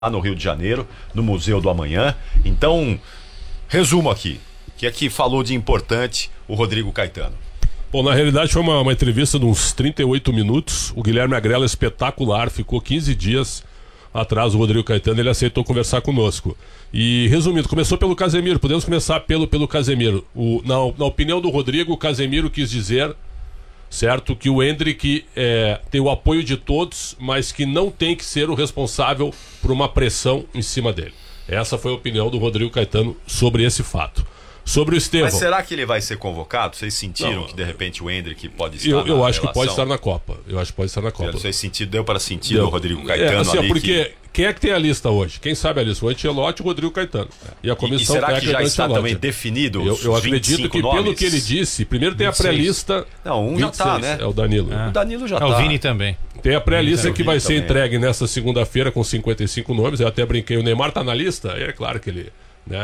no Rio de Janeiro, no Museu do Amanhã. Então, resumo aqui. O que é que falou de importante o Rodrigo Caetano? Bom, na realidade foi uma entrevista de uns 38 minutos. O Guilherme Agrela, espetacular, ficou 15 dias atrás. O Rodrigo Caetano, ele aceitou conversar conosco. E, resumindo, começou pelo Casemiro. Podemos começar pelo Casemiro. Na opinião do Rodrigo, o Casemiro quis dizer, certo, que o Endrick tem o apoio de todos, mas que não tem que ser o responsável por uma pressão em cima dele. Essa foi a opinião do Rodrigo Caetano sobre esse fato. Sobre o Estevão. Mas será que ele vai ser convocado? Vocês sentiram que de repente o Endrick pode estar eu acho que pode estar na Copa. Eu acho que pode estar na Copa. Deu para sentir o Rodrigo Caetano assim, ali porque quem é que tem a lista hoje? Quem sabe a lista? O Ancelotti e o Rodrigo Caetano. E a comissão será técnica que já do está Ancelotti. também definido os Eu acredito que nomes? pelo que ele disse, primeiro tem 26. A pré-lista. Não, 26, já está, né? É o Danilo. O Danilo já está. O Vini também. Tem a pré-lista que vai ser entregue nessa segunda-feira com 55 nomes. Eu até brinquei, o Neymar está na lista? É claro que ele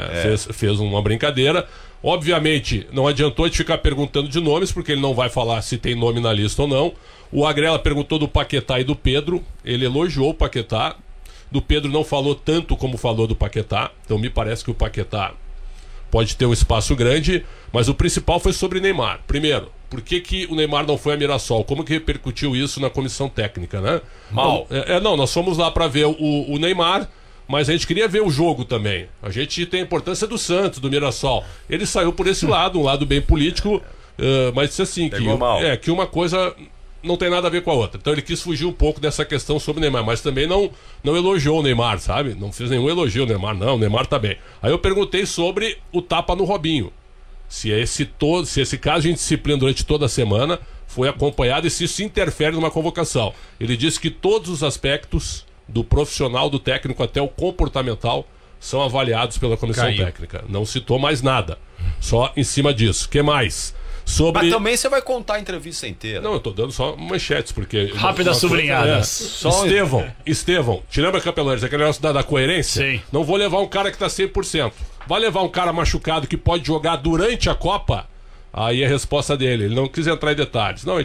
fez uma brincadeira. Obviamente, não adiantou a gente ficar perguntando de nomes, porque ele não vai falar se tem nome na lista ou não. O Agrela perguntou do Paquetá e do Pedro. Ele elogiou o Paquetá. Do Pedro não falou tanto como falou do Paquetá. Então me parece que o Paquetá pode ter um espaço grande. Mas o principal foi sobre Neymar. Primeiro, por que o Neymar não foi a Mirassol? Como que repercutiu isso na comissão técnica, né? Mal. Nós fomos lá para ver o Neymar, mas a gente queria ver o jogo também. A gente tem a importância do Santos, do Mirassol. Ele saiu por esse lado, um lado bem político, mas disse assim, que uma coisa não tem nada a ver com a outra. Então ele quis fugir um pouco dessa questão sobre o Neymar, mas também não elogiou o Neymar, sabe? Não fez nenhum elogio ao Neymar, não, o Neymar tá bem. Aí eu perguntei sobre o tapa no Robinho. Se esse caso de indisciplina durante toda a semana foi acompanhado e se isso interfere numa convocação. Ele disse que todos os aspectos, do profissional, do técnico até o comportamental, são avaliados pela comissão técnica. Não citou mais nada. Só em cima disso. O que mais? Mas também você vai contar a entrevista inteira. Não, eu tô dando só manchetes, porque... Rápidas sublinhadas. Estevão, te lembra, Capelões, aquele negócio da coerência? Sim. Não vou levar um cara que tá 100%. Vai levar um cara machucado que pode jogar durante a Copa? Aí a resposta dele, ele não quis entrar em detalhes. Não, a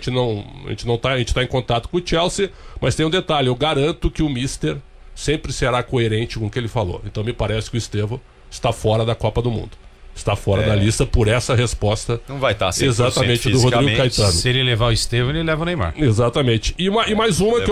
gente tá em contato com o Chelsea, mas tem um detalhe, eu garanto que o Mister sempre será coerente com o que ele falou. Então me parece que o Estevão está fora da Copa do Mundo. Está fora da lista por essa resposta. Não vai estar 100% exatamente do Rodrigo Caetano. Se ele levar o Estevão, ele leva o Neymar. Exatamente. E mais uma que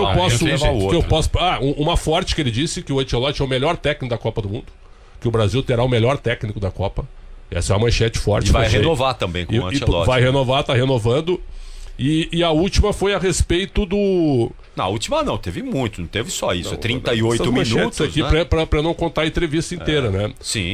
eu posso. Uma forte que ele disse que o Ancelotti é o melhor técnico da Copa do Mundo. Que o Brasil terá o melhor técnico da Copa. Essa é uma manchete forte. E vai renovar também com o Ancelotti. Vai renovar, tá renovando. E a última foi a respeito do... Não, a última não, teve muito, não teve só isso. 38 minutos aqui, né? pra não contar a entrevista inteira, né? Sim.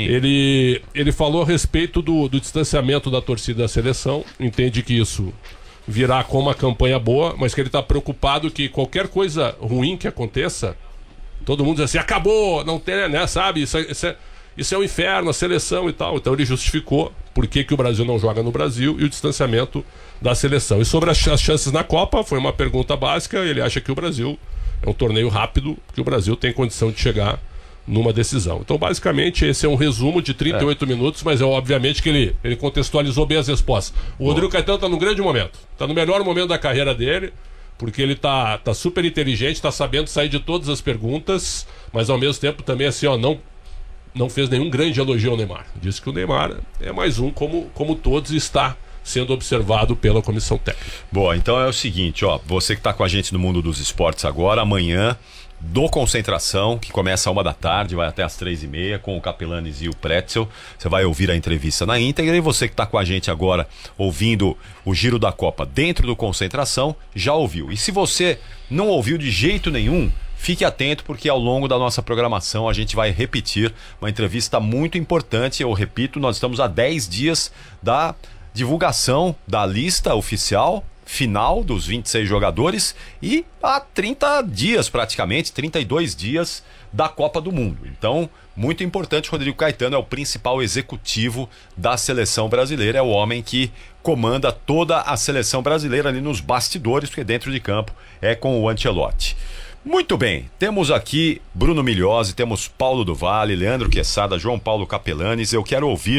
Ele falou a respeito do distanciamento da torcida da seleção. Entende que isso virá com uma campanha boa, mas que ele tá preocupado que qualquer coisa ruim que aconteça, todo mundo diz assim, acabou, não tem, né, sabe? Isso é o inferno, a seleção e tal. Então ele justificou por que o Brasil não joga no Brasil e o distanciamento da seleção. E sobre as chances na Copa, foi uma pergunta básica. Ele acha que o Brasil é um torneio rápido, que o Brasil tem condição de chegar numa decisão. Então, basicamente, esse é um resumo de 38 minutos, mas obviamente que ele contextualizou bem as respostas. O Rodrigo Caetano está num grande momento. Está no melhor momento da carreira dele, porque ele tá super inteligente, está sabendo sair de todas as perguntas, mas ao mesmo tempo também assim, não fez nenhum grande elogio ao Neymar. Disse que o Neymar é mais um, como todos, está sendo observado pela comissão técnica. Boa, então é o seguinte, você que está com a gente no Mundo dos Esportes agora, amanhã, do Concentração, que começa 1h da tarde, vai até às 3h30, com o Capelanes e o Pretzel. Você vai ouvir a entrevista na íntegra, e você que está com a gente agora, ouvindo o Giro da Copa dentro do Concentração, já ouviu. E se você não ouviu de jeito nenhum, fique atento, porque ao longo da nossa programação a gente vai repetir uma entrevista muito importante. Eu repito, nós estamos há 10 dias da divulgação da lista oficial final dos 26 jogadores e há 30 dias praticamente, 32 dias da Copa do Mundo. Então, muito importante, Rodrigo Caetano é o principal executivo da seleção brasileira, é o homem que comanda toda a seleção brasileira ali nos bastidores, porque dentro de campo é com o Ancelotti. Muito bem, temos aqui Bruno Migliosi, temos Paulo do Vale, Leandro Quesada, João Paulo Capelanes. Eu quero ouvir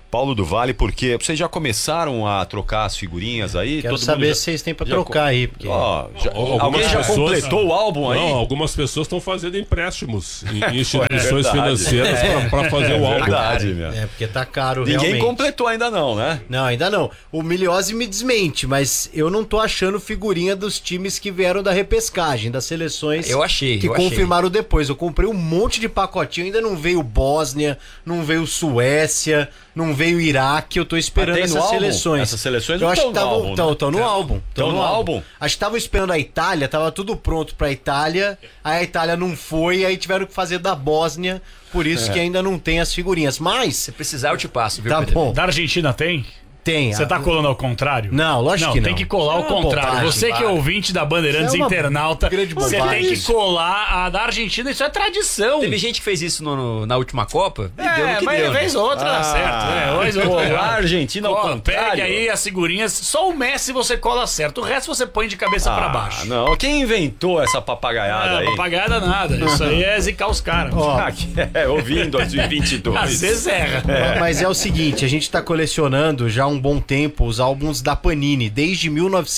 Paulo do Vale, porque vocês já começaram a trocar as figurinhas aí? Quero Todo saber mundo se vocês têm pra já trocar aí. Porque... alguém já completou o álbum aí? Não, algumas pessoas estão fazendo empréstimos em instituições verdade. financeiras para fazer o álbum. Verdade, meu. porque tá caro Ninguém realmente. completou ainda não, né? Não, ainda não. O Miliose me desmente, mas eu não tô achando figurinha dos times que vieram da repescagem, das seleções Eu achei, que eu achei. confirmaram depois. Eu comprei um monte de pacotinho, ainda não veio Bósnia, não veio Suécia, não veio Iraque, eu tô esperando Mas tem no essas álbum? seleções. Essas seleções eu não acho tão que no álbum, né? estão no álbum. Tão no álbum? Acho que estavam esperando a Itália, tava tudo pronto pra Itália, aí a Itália não foi, aí tiveram que fazer da Bósnia, por isso que ainda não tem as figurinhas. Mas, Se precisar, eu te passo, viu, tá Pedro? bom, Da Argentina tem? tem. Você tá colando ao contrário? Não, lógico que não. Tem que colar ao É uma contrário. bobagem, Você que é ouvinte da Bandeirantes, Isso é uma internauta, grande você bobagem. tem que colar a da Argentina. Isso é tradição. Teve gente que fez isso na última Copa e deu no que mas deu. né? vez outra, certo. Vez outra. Pô, a Argentina ao contrário. Pega aí as figurinhas. Só o Messi você cola certo. O resto você põe de cabeça pra baixo. Não, quem inventou essa papagaiada aí? Papagaiada nada. Isso aí é zicar os caras. Ouvi em 2022. Às vezes erra. Mas é o seguinte, a gente tá colecionando já há um bom tempo os álbuns da Panini. Desde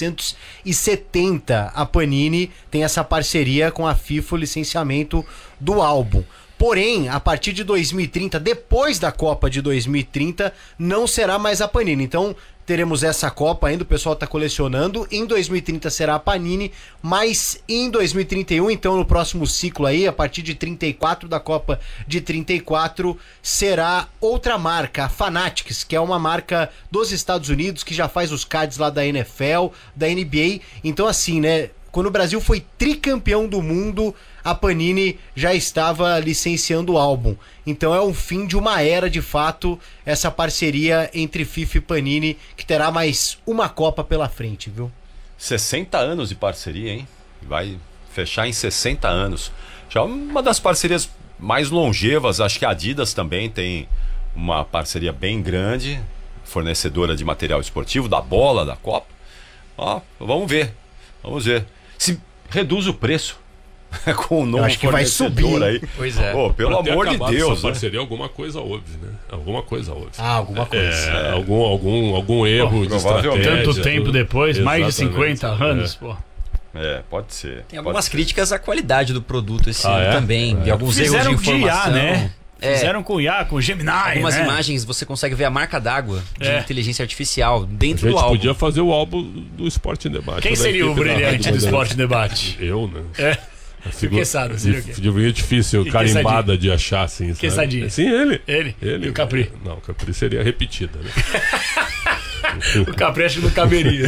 1970 a Panini tem essa parceria com a FIFA, o licenciamento do álbum. Porém, a partir de 2030, depois da Copa de 2030, não será mais a Panini. Então, teremos essa Copa ainda, o pessoal está colecionando. Em 2030 será a Panini, mas em 2031, então no próximo ciclo aí, a partir de 34 da Copa de 34, será outra marca, a Fanatics, que é uma marca dos Estados Unidos, que já faz os cards lá da NFL, da NBA. Então assim, né, quando o Brasil foi tricampeão do mundo, a Panini já estava licenciando o álbum. Então é o fim de uma era, de fato, essa parceria entre FIFA e Panini, que terá mais uma Copa pela frente, viu? 60 anos de parceria, hein? Vai fechar em 60 anos. Já uma das parcerias mais longevas, acho que a Adidas também tem uma parceria bem grande, fornecedora de material esportivo, da bola, da Copa. Ó, vamos ver. Se reduz o preço com o novo acho que vai fornecedor subir. aí. Pois é. Pô, pelo Pra ter amor de acabado Deus, essa né? parceria, alguma coisa houve, né? Alguma coisa houve. Alguma coisa. Algum erro de provavelmente. estratégia. Tanto tempo depois, mais de Exatamente. 50 anos, pô. Pode ser. Tem algumas críticas à qualidade do produto esse ano é? também. De alguns erros de Fizeram de IA, informação. né? É. Fizeram com IA, com Gemini, Algumas né? imagens você consegue ver a marca d'água de É. inteligência artificial A dentro gente do álbum. podia fazer o álbum do Esporte em Debate. Quem da seria o equipe da brilhante Rádio do Esporte Bandeirantes. Debate? Eu, né? É. A figura- Quesada, seria o quê? Seria difícil, E carimbada de achar, assim, sabe? Quesadinha. Sim, ele. Ele? E o Capri? Não, o Capri seria repetida, né? O Capri acho que não caberia.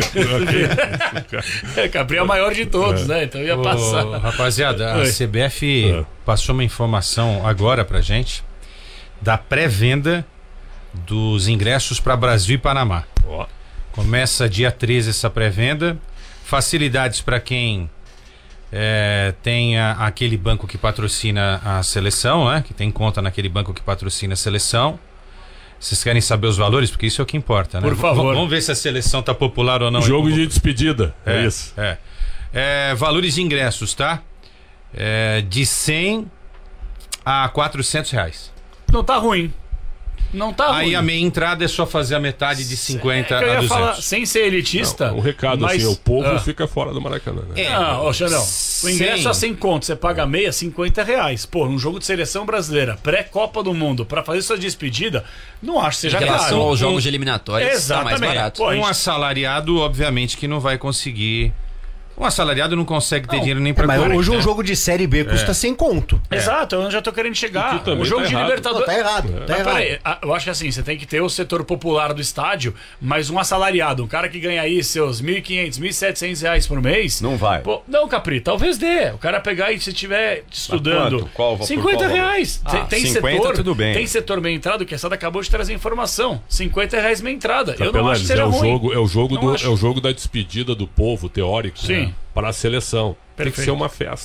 O Capri é o maior de todos, né? Então ia passar. Ô, rapaziada, a Oi. CBF passou uma informação agora pra gente da pré-venda dos ingressos para Brasil e Panamá. Ó, Começa dia 13 essa pré-venda. Facilidades para quem tem aquele banco que patrocina a seleção, né? Que tem conta naquele banco que patrocina a seleção. Vocês querem saber os valores? Porque isso é o que importa, né? Por favor. Vamos ver se a seleção tá popular ou não. jogo de despedida, é isso. Valores de ingressos, tá? De 100 a 400 reais. Não tá ruim. Não tá ruim. Aí a meia entrada é só fazer a metade de 50 É que eu a ia 200. falar, sem ser elitista. Um recado mas, assim, o povo ah, fica fora do Maracanã, né? Não, ô Xandão, o ingresso 100. a 100 conto, você paga meia, 50 reais. Pô, num jogo de seleção brasileira, pré-Copa do Mundo, pra fazer sua despedida, não acho que Em seja relação caro. aos jogos de eliminatórias, tá mais Exatamente. barato. Pô, a Um gente- assalariado, obviamente, que não vai conseguir. Um assalariado não consegue ter dinheiro nem pra Mas comer, hoje um né? jogo de Série B custa 100 conto. Exato, eu já tô querendo chegar. O que também O jogo tá de errado. Libertadores. Tá errado, tá Mas errado. peraí, eu acho que assim, você tem que ter o setor popular do estádio, mas um assalariado, um cara que ganha aí seus 1.500, 1.700 reais por mês. Não vai. Pô, não, Capri, talvez dê. O cara pegar e se estiver estudando. quanto? Qual- por 50 qual valor? reais. Tem 50 setor. tudo bem. Tem setor meia entrada, o que a Sada acabou de trazer informação. 50 reais meia entrada. Eu não acho que Capelanes, seja ruim. é o jogo Não acho. da despedida do povo teórico Sim. para a seleção. Tem que Perfeito. ser uma festa.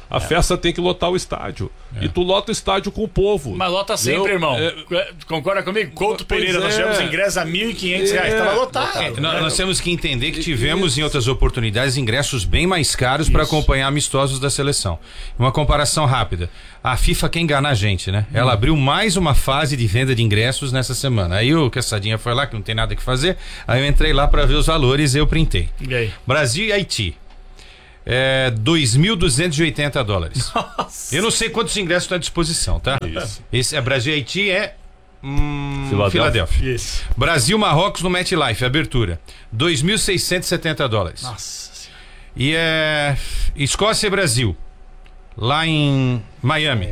A festa tem que lotar o estádio. E tu lota o estádio com o povo. Mas lota sempre, irmão. Concorda comigo? Couto Pereira, nós tivemos ingressos a R$1.500. Tava lotado. Nós temos que entender que tivemos em outras oportunidades ingressos bem mais caros para acompanhar amistosos da seleção. Uma comparação rápida. A FIFA quer enganar a gente, né? Ela abriu mais uma fase de venda de ingressos nessa semana. Aí o Caçadinha foi lá, que não tem nada que fazer. Aí eu entrei lá para ver os valores e eu printei. E aí? Brasil e Haiti. $2.280. Nossa. Eu não sei quantos ingressos estão à disposição, tá? Isso. Esse Brasil e Haiti é Filadélfia. Isso. Brasil Marrocos no MetLife, abertura. $2.670. Nossa. E Escócia e Brasil, lá em Miami.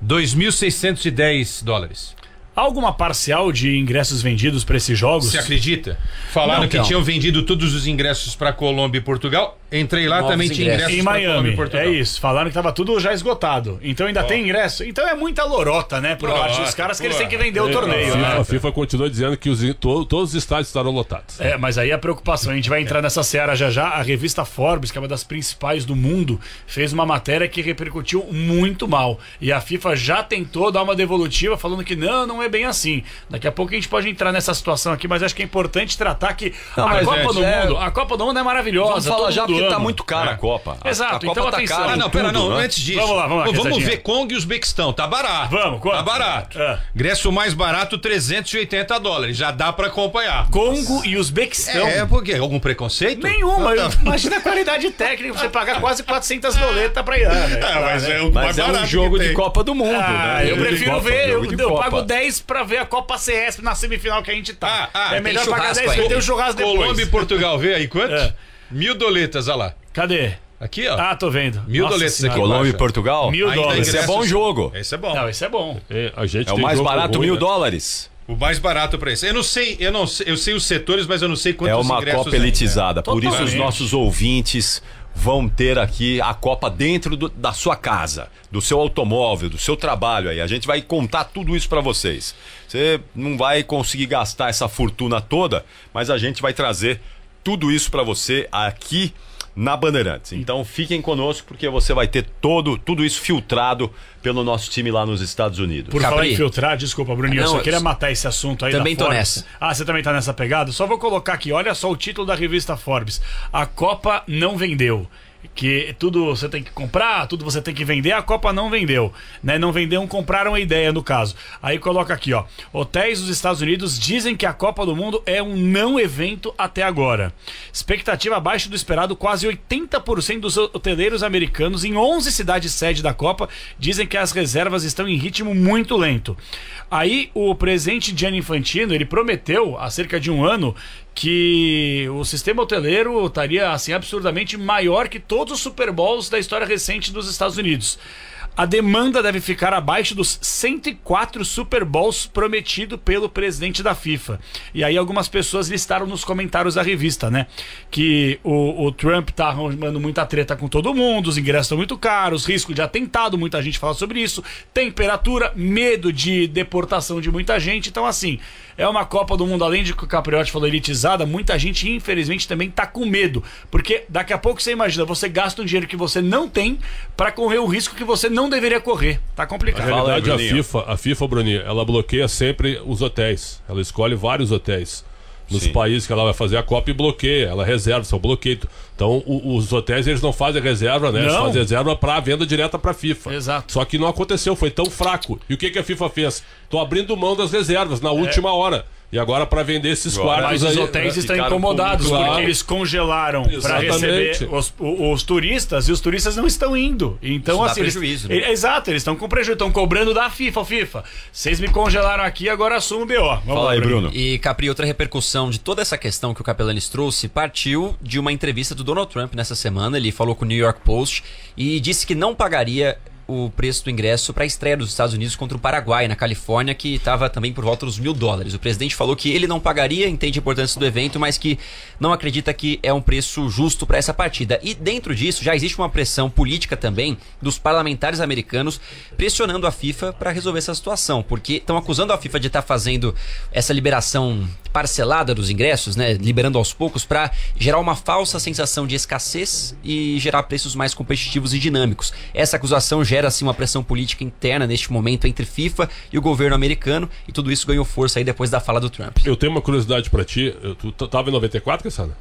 $2.610. Há alguma parcial de ingressos vendidos para esses jogos? Você acredita? Falaram Não, que então. tinham vendido todos os ingressos para Colômbia e Portugal. Entrei lá, Novos também tinha ingressos. ingressos Em para Colômbia Miami, e Portugal. é isso. Falaram que tava tudo já esgotado. Então ainda tem ingresso. Então é muita lorota, né? Por parte dos caras que eles têm que vender o torneio, né? A FIFA continua dizendo que todos os estádios estarão lotados. Mas aí a preocupação, a gente vai entrar nessa seara já. A revista Forbes, que é uma das principais do mundo, fez uma matéria que repercutiu muito mal. E a FIFA já tentou dar uma devolutiva falando que não é bem assim. Daqui a pouco a gente pode entrar nessa situação aqui, mas acho que é importante tratar que a Copa do Mundo é maravilhosa. Vamos falar todo já mundo porque tá ama. muito cara a Copa. Exato, A Copa então tá atenção. cara. Ah, não, pera, não, né? antes disso. Vamos lá, vamos Caçadinha. ver Congo e Uzbequistão, tá barato. Vamos, quanto? Tá barato. Ingresso mais barato, $380. Já dá pra acompanhar. Congo e Uzbequistão. Por quê? Algum preconceito? Nenhuma. Imagina a qualidade técnica, você pagar quase 400 doletas pra ir. Mas é o mais Mas é barato um jogo que de tem. Copa do Mundo, né? Eu Jogo de prefiro Copa, ver, jogo de eu Copa. pago 10 pra ver a Copa CS na semifinal que a gente tá. Tem melhor pagar churrasco 10 pra aí. ter o churrasco depois. Colômbia e Portugal, vê aí quanto? $1.000, olha lá. Cadê? Aqui, ó. Ah, tô vendo. $1.000 Nossa aqui. Senhora. Colômbia e Baixa. Portugal? $1.000. Esse é bom jogo. Esse é bom. Não, esse é bom. A gente É o tem mais jogo barato, ruim, $1.000. O mais barato pra esse. Eu sei os setores, mas eu não sei quantos É uma ingressos Copa tem, elitizada. né? Por isso os Totalmente. nossos ouvintes vão ter aqui a Copa dentro da sua casa, do seu automóvel, do seu trabalho aí. A gente vai contar tudo isso pra vocês. Você não vai conseguir gastar essa fortuna toda, mas a gente vai trazer tudo isso pra você aqui na Bandeirantes. Então fiquem conosco porque você vai ter tudo isso filtrado pelo nosso time lá nos Estados Unidos. Por Capri. falar em filtrar, desculpa, Bruninho, eu Não, só queria matar esse assunto aí também da tô Forbes. nessa. Ah, você também tá nessa pegada? Só vou colocar aqui, olha só o título da revista Forbes. A Copa não vendeu. Que tudo você tem que comprar, tudo você tem que vender, a Copa não vendeu, né? Não venderam, compraram a ideia no caso. Aí coloca aqui, ó, hotéis dos Estados Unidos dizem que a Copa do Mundo é um não evento até agora. Expectativa abaixo do esperado, quase 80% dos hoteleiros americanos em 11 cidades sede da Copa dizem que as reservas estão em ritmo muito lento. Aí o presidente Gianni Infantino, ele prometeu há cerca de um ano que o sistema hoteleiro estaria assim absurdamente maior que todos os Super Bowls da história recente dos Estados Unidos. A demanda deve ficar abaixo dos 104 Super Bowls prometido pelo presidente da FIFA. E aí algumas pessoas listaram nos comentários da revista, né? Que o Trump tá arrumando muita treta com todo mundo, os ingressos estão muito caros, risco de atentado, muita gente fala sobre isso, temperatura, medo de deportação de muita gente. Então assim, é uma Copa do Mundo, além de que o Capriotti falou elitizada, muita gente infelizmente também tá com medo. Porque daqui a pouco você imagina, você gasta um dinheiro que você não tem pra correr o risco que você não deveria correr. Tá Na complicado. Fala aí, realidade, Bruninho. a FIFA, Bruninho, ela bloqueia sempre os hotéis. Ela escolhe vários hotéis nos Sim. países que ela vai fazer a Copa e bloqueia. Ela reserva, são bloqueio. Então, os hotéis, eles não fazem reserva, né? Eles Não. fazem reserva pra venda direta pra FIFA. Exato. Só que não aconteceu, foi tão fraco. E o que a FIFA fez? Tô abrindo mão das reservas na última hora. E agora pra vender esses Agora, quartos Mas os aí... hotéis estão ficaram incomodados com- porque Claro. eles congelaram para Exatamente. receber os turistas e os turistas não estão indo. Então, Isso dá assim, prejuízo, né? Exato, eles estão com prejuízo, estão cobrando da FIFA. FIFA, vocês me congelaram aqui, agora assumo o BO. Vamos Fala lá, aí, Bruno. E, Capri, outra repercussão de toda essa questão que o Capelanes trouxe partiu de uma entrevista do Donald Trump nessa semana. Ele falou com o New York Post e disse que não pagaria o preço do ingresso para a estreia dos Estados Unidos contra o Paraguai, na Califórnia, que estava também por volta dos $1.000. O presidente falou que ele não pagaria, entende a importância do evento, mas que não acredita que é um preço justo para essa partida. E dentro disso já existe uma pressão política também dos parlamentares americanos pressionando a FIFA para resolver essa situação, porque estão acusando a FIFA de estar fazendo essa liberação parcelada dos ingressos, né, liberando aos poucos, para gerar uma falsa sensação de escassez e gerar preços mais competitivos e dinâmicos. Essa acusação gera assim uma pressão política interna neste momento entre FIFA e o governo americano, e tudo isso ganhou força aí depois da fala do Trump. Eu tenho uma curiosidade pra ti. Tu tava em 94, Cassandra?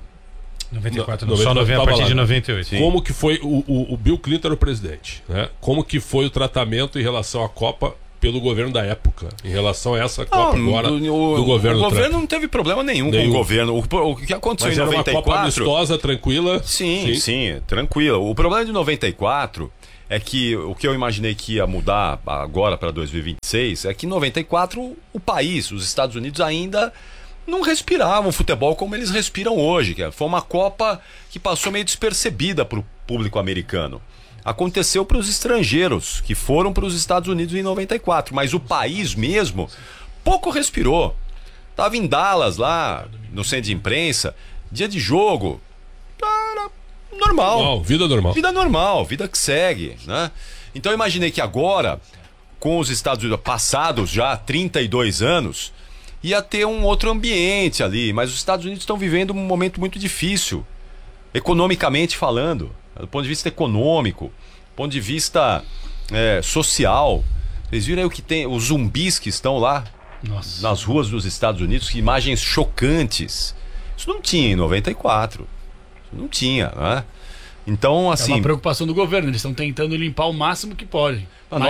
94, não. Só a partir de 98. Sim. Como que foi o Bill Clinton era o presidente, né? Como que foi o tratamento em relação à Copa pelo governo da época, em relação a essa Copa agora do governo O Trump? governo não teve problema nenhum com o governo. O que aconteceu Mas em era 94... uma Copa amistosa, tranquila? Sim, tranquila. O problema de 94 é que o que eu imaginei que ia mudar agora para 2026 é que em 94 o país, os Estados Unidos, ainda não respiravam futebol como eles respiram hoje. Foi uma Copa que passou meio despercebida para o público americano. Aconteceu para os estrangeiros que foram para os Estados Unidos em 94, mas o país mesmo pouco respirou. Tava em Dallas lá, no centro de imprensa, dia de jogo, era normal. Vida normal. Vida normal, vida que segue, né? Então eu imaginei que agora, com os Estados Unidos passados já 32 anos, ia ter um outro ambiente ali, mas os Estados Unidos estão vivendo um momento muito difícil, economicamente falando. Do ponto de vista econômico, do ponto de vista social. Vocês viram aí o que tem, os zumbis que estão lá nas ruas dos Estados Unidos, que imagens chocantes. Isso não tinha em 94. Isso não tinha, né? Então, assim... É uma preocupação do governo, eles estão tentando limpar o máximo que podem.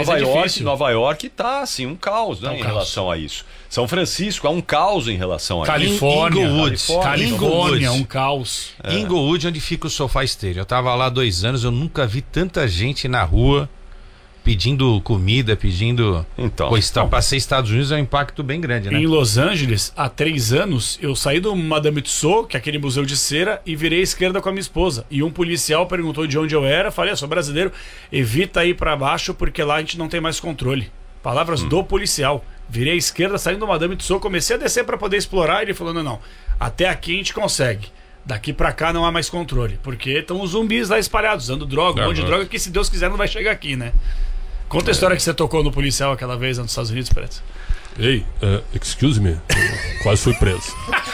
Nova York tá assim, um caos, né, em relação a isso. São Francisco é um caos em relação a isso. Califórnia, um caos. Inglewood, onde fica o SoFi Stadium. Eu tava lá há 2 anos, eu nunca vi tanta gente na rua pedindo comida, pedindo... Passei Estados Unidos, é um impacto bem grande, né? Em Los Angeles, há 3 anos, eu saí do Madame Tussauds, que é aquele museu de cera, e virei à esquerda com a minha esposa. E um policial perguntou de onde eu era, falei, eu sou brasileiro, evita ir pra baixo porque lá a gente não tem mais controle. Palavras do policial. Virei à esquerda, saindo do Madame Tussauds, comecei a descer pra poder explorar, e ele falou, não, até aqui a gente consegue. Daqui pra cá não há mais controle, porque estão os zumbis lá espalhados, usando droga, um monte de droga que, se Deus quiser, não vai chegar aqui, né? Conta a história que você tocou no policial aquela vez nos Estados Unidos, Preto. Ei, excuse me, quase fui preso.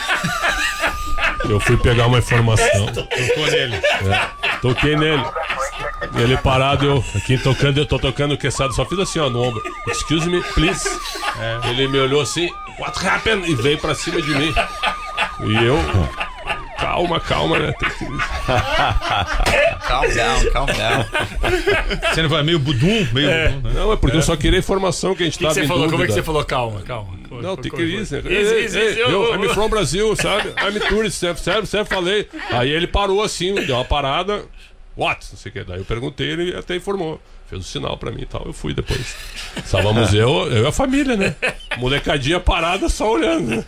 Eu fui pegar uma informação. Tocou nele. Toquei nele. Ele parado, eu aqui tocando, eu tô tocando o queçado, só fiz assim, ó, no ombro. Excuse me, please. Ele me olhou assim, what happened? E veio pra cima de mim. E eu... Calma, né? Calm down. Você não vai meio budum? Né? Não, é porque eu só queria informação que a gente tava em dúvida. Como é que você falou calma? Não, tem que ir isso, né? I'm from Brasil, sabe? I'm tourist, sempre falei. Aí ele parou assim, deu uma parada. What? Não sei o que. Daí eu perguntei, ele até informou. Fez o sinal pra mim e tal, eu fui depois. Estávamos eu e a família, né? Molecadinha parada só olhando.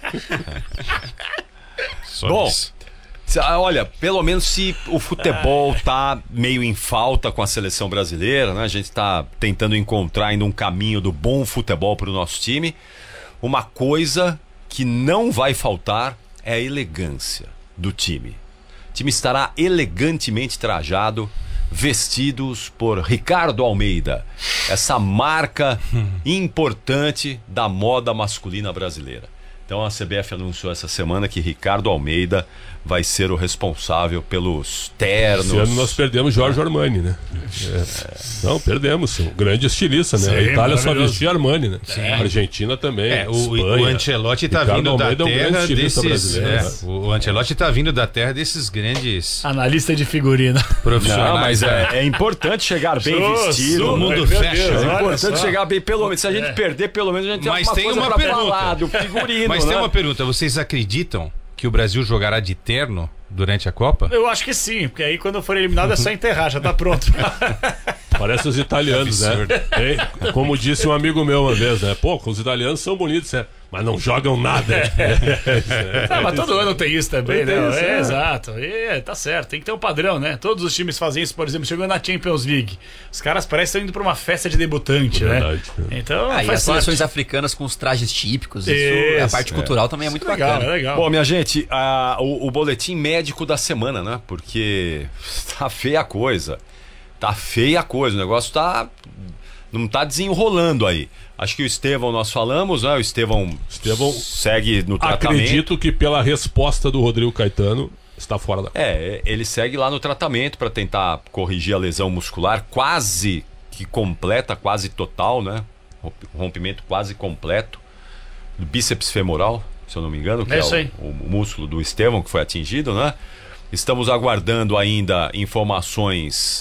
Bom, olha, pelo menos se o futebol tá meio em falta com a seleção brasileira, né? A gente tá tentando encontrar ainda um caminho do bom futebol pro nosso time. Uma coisa que não vai faltar é a elegância do time. O time estará elegantemente trajado, vestidos por Ricardo Almeida, essa marca importante da moda masculina brasileira. Então a CBF anunciou essa semana que Ricardo Almeida vai ser o responsável pelos ternos. Esse ano nós perdemos Giorgio Armani, né? Não, perdemos. Um grande estilista, né? A Itália só vestia Armani, né? A Argentina também. O Ancelotti tá vindo da terra desses... O Ancelotti tá vindo da terra desses grandes... Analista de figurino. Profissionais. Não, mas é importante chegar bem vestido. O mundo fecha. É importante chegar bem, pelo menos. Se a gente perder, pelo menos a gente tem uma coisa pra falar do figurino. Mas tem uma pergunta. Vocês acreditam que o Brasil jogará de terno durante a Copa? Eu acho que sim, porque aí quando for eliminado é só enterrar, já tá pronto. Parece os italianos, né? Hein? Como disse um amigo meu uma vez, né? Pô, os italianos são bonitos, né? Mas não jogam nada. Mas todo ano tem isso também, né? Isso, Exato. Tá certo, tem que ter um padrão, né? Todos os times fazem isso, por exemplo, chegando na Champions League. Os caras parecem que estão indo pra uma festa de debutante, Verdade. né? Então, E as faz seleções parte. africanas com os trajes típicos, isso, a parte cultural também é muito Legal, bacana. é legal. Bom, minha gente, o boletim médico da semana, né? Porque tá feia a coisa. Tá feia a coisa. O negócio não tá desenrolando aí. Acho que o Estevão nós falamos, né? O Estevão segue no tratamento. Acredito que pela resposta do Rodrigo Caetano está fora da... Ele segue lá no tratamento para tentar corrigir a lesão muscular quase que completa, quase total, né? Rompimento quase completo do bíceps femoral, se eu não me engano, que É isso aí. o músculo do Estevão que foi atingido, né? Estamos aguardando ainda informações.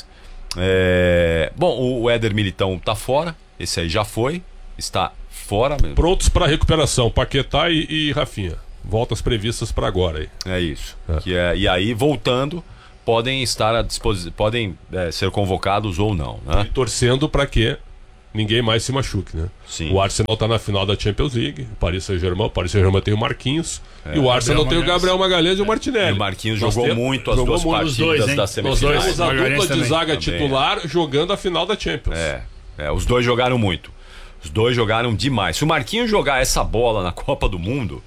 Bom, o Éder Militão tá fora, esse aí já foi, está fora mesmo. Prontos para recuperação, Paquetá e Rafinha. Voltas previstas para agora aí. É isso. E aí, voltando, podem estar à disposição, podem ser convocados ou não, né? E torcendo para que ninguém mais se machuque, né? Sim. O Arsenal tá na final da Champions League, o Paris Saint-Germain tem o Marquinhos, e o Arsenal tem o Gabriel Magalhães e o Martinelli. E o Marquinhos Nós jogou temos- muito as duas jogou muito os partidas dois, hein? da Os semifinais. dois. Temos a Magalhães dupla de também. zaga Também. titular jogando a final da Champions. Os dois jogaram muito. Os dois jogaram demais. Se o Marquinhos jogar essa bola na Copa do Mundo,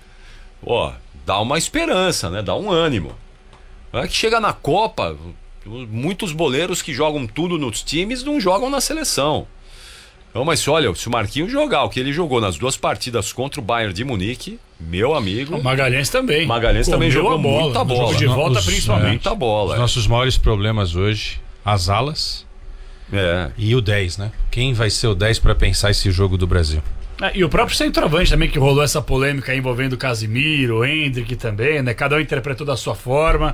dá uma esperança, né? Dá um ânimo. É que chega na Copa, muitos boleiros que jogam tudo nos times não jogam na seleção. Então, mas olha, se o Marquinhos jogar o que ele jogou nas duas partidas contra o Bayern de Munique, meu amigo, O Magalhães também. Magalhães também Comeu jogou a bola. muita No bola. jogo de volta, Os- principalmente. muita bola. Os nossos maiores problemas hoje, as alas e o 10, né? Quem vai ser o 10 para pensar esse jogo do Brasil? E o próprio centroavante também, que rolou essa polêmica envolvendo o Casimiro, o Hendrick também, né? Cada um interpretou da sua forma.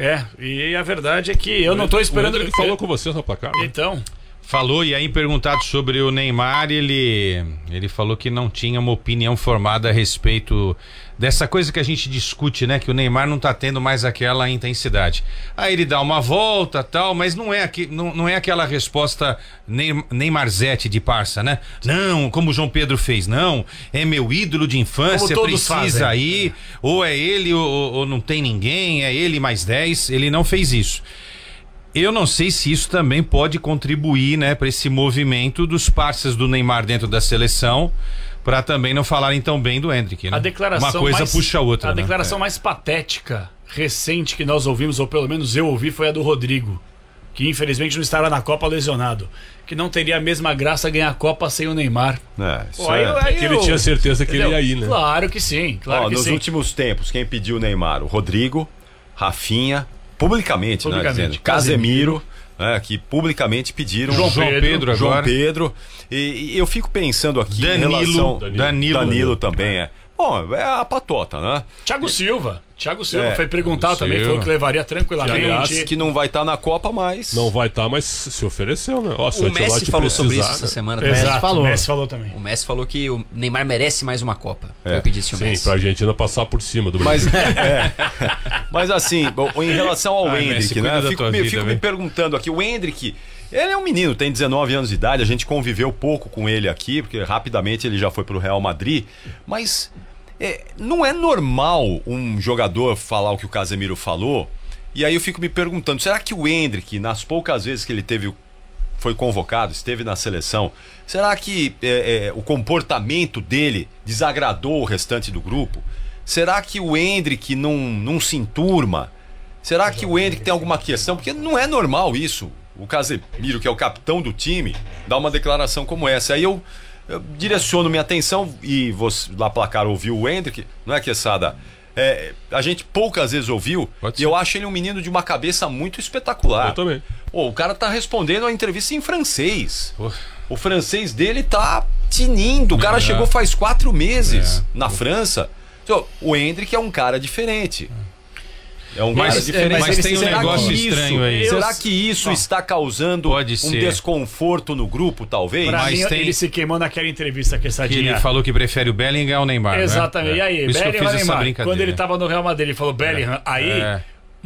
E a verdade é que eu não tô esperando... Ele falou com vocês no placar. Né? Então, Falou, e aí perguntado sobre o Neymar, ele falou que não tinha uma opinião formada a respeito dessa coisa que a gente discute, né? Que o Neymar não tá tendo mais aquela intensidade. Aí ele dá uma volta tal, mas não é aquela resposta Neymarzete de parça, né? Não, como o João Pedro fez, não. É meu ídolo de infância, Como todos precisa fazem. ir. Ou é ele ou não tem ninguém, é ele mais 10. Ele não fez isso. Eu não sei se isso também pode contribuir, né, para esse movimento dos parceiros do Neymar dentro da seleção, para também não falarem tão bem do Hendrick, né? a declaração Uma coisa mais, puxa a outra, A né? declaração mais patética, recente que nós ouvimos, ou pelo menos eu ouvi, foi a do Rodrigo, que infelizmente não estará na Copa lesionado. Que não teria a mesma graça ganhar a Copa sem o Neymar. Isso Pô, aí Que ele tinha certeza que ele ia ir, né? Claro que sim, claro que nos sim. últimos tempos, quem pediu o Neymar? O Rodrigo, Rafinha, publicamente, né? Dizendo, Casemiro, que publicamente pediram João Pedro João agora. Pedro. E eu fico pensando aqui em Danilo, relação... Danilo também é. Bom, é a patota, né? Thiago Silva foi perguntado Thiago também, Silva. falou que levaria tranquilamente. Aliás, Que não vai estar na Copa, mas... Não vai estar, mas se ofereceu, né? Ó, se O Ancelotti Messi falou sobre isso precisar, essa né? semana. Exato, falou. o Messi falou também. O Messi falou que o Neymar merece mais uma Copa. Foi o que disse o Sim, Messi. pra Argentina passar por cima do Brasil. Mas assim, em relação ao Ai, Hendrick, Messi, cuida né? da Fico, tua me, vida, fico me velho. perguntando aqui, o Hendrick, ele é um menino, tem 19 anos de idade, a gente conviveu pouco com ele aqui, porque rapidamente ele já foi pro Real Madrid, mas não é normal um jogador falar o que o Casemiro falou, e aí eu fico me perguntando, será que o Hendrick, nas poucas vezes que ele foi convocado, esteve na seleção, será que o comportamento dele desagradou o restante do grupo? Será que o Hendrick não se enturma? Será que o Hendrick tem alguma questão? Porque não é normal isso. O Casemiro, que é o capitão do time, dá uma declaração como essa. Aí eu direciono minha atenção, e você lá placar ouviu o Hendrick, não é, Quesada? A gente poucas vezes ouviu, Pode e ser. eu acho ele um menino de uma cabeça muito espetacular. Eu também. O cara tá respondendo a entrevista em francês. Pô. O francês dele tá tinindo. O cara chegou faz 4 meses na França. Então, o Hendrick é um cara diferente. É um cara diferente. mas tem um será negócio que isso, estranho aí. Será que isso está causando Pode um ser. desconforto no grupo, talvez? Pra Mas mim, tem- ele se queimou naquela entrevista que essa Que ele falou que prefere o Bellingham ao Neymar, Exatamente. né? E aí, Por isso que eu Bellingham fiz essa Neymar. brincadeira. Quando ele tava no Real Madrid, ele falou Bellingham. Aí,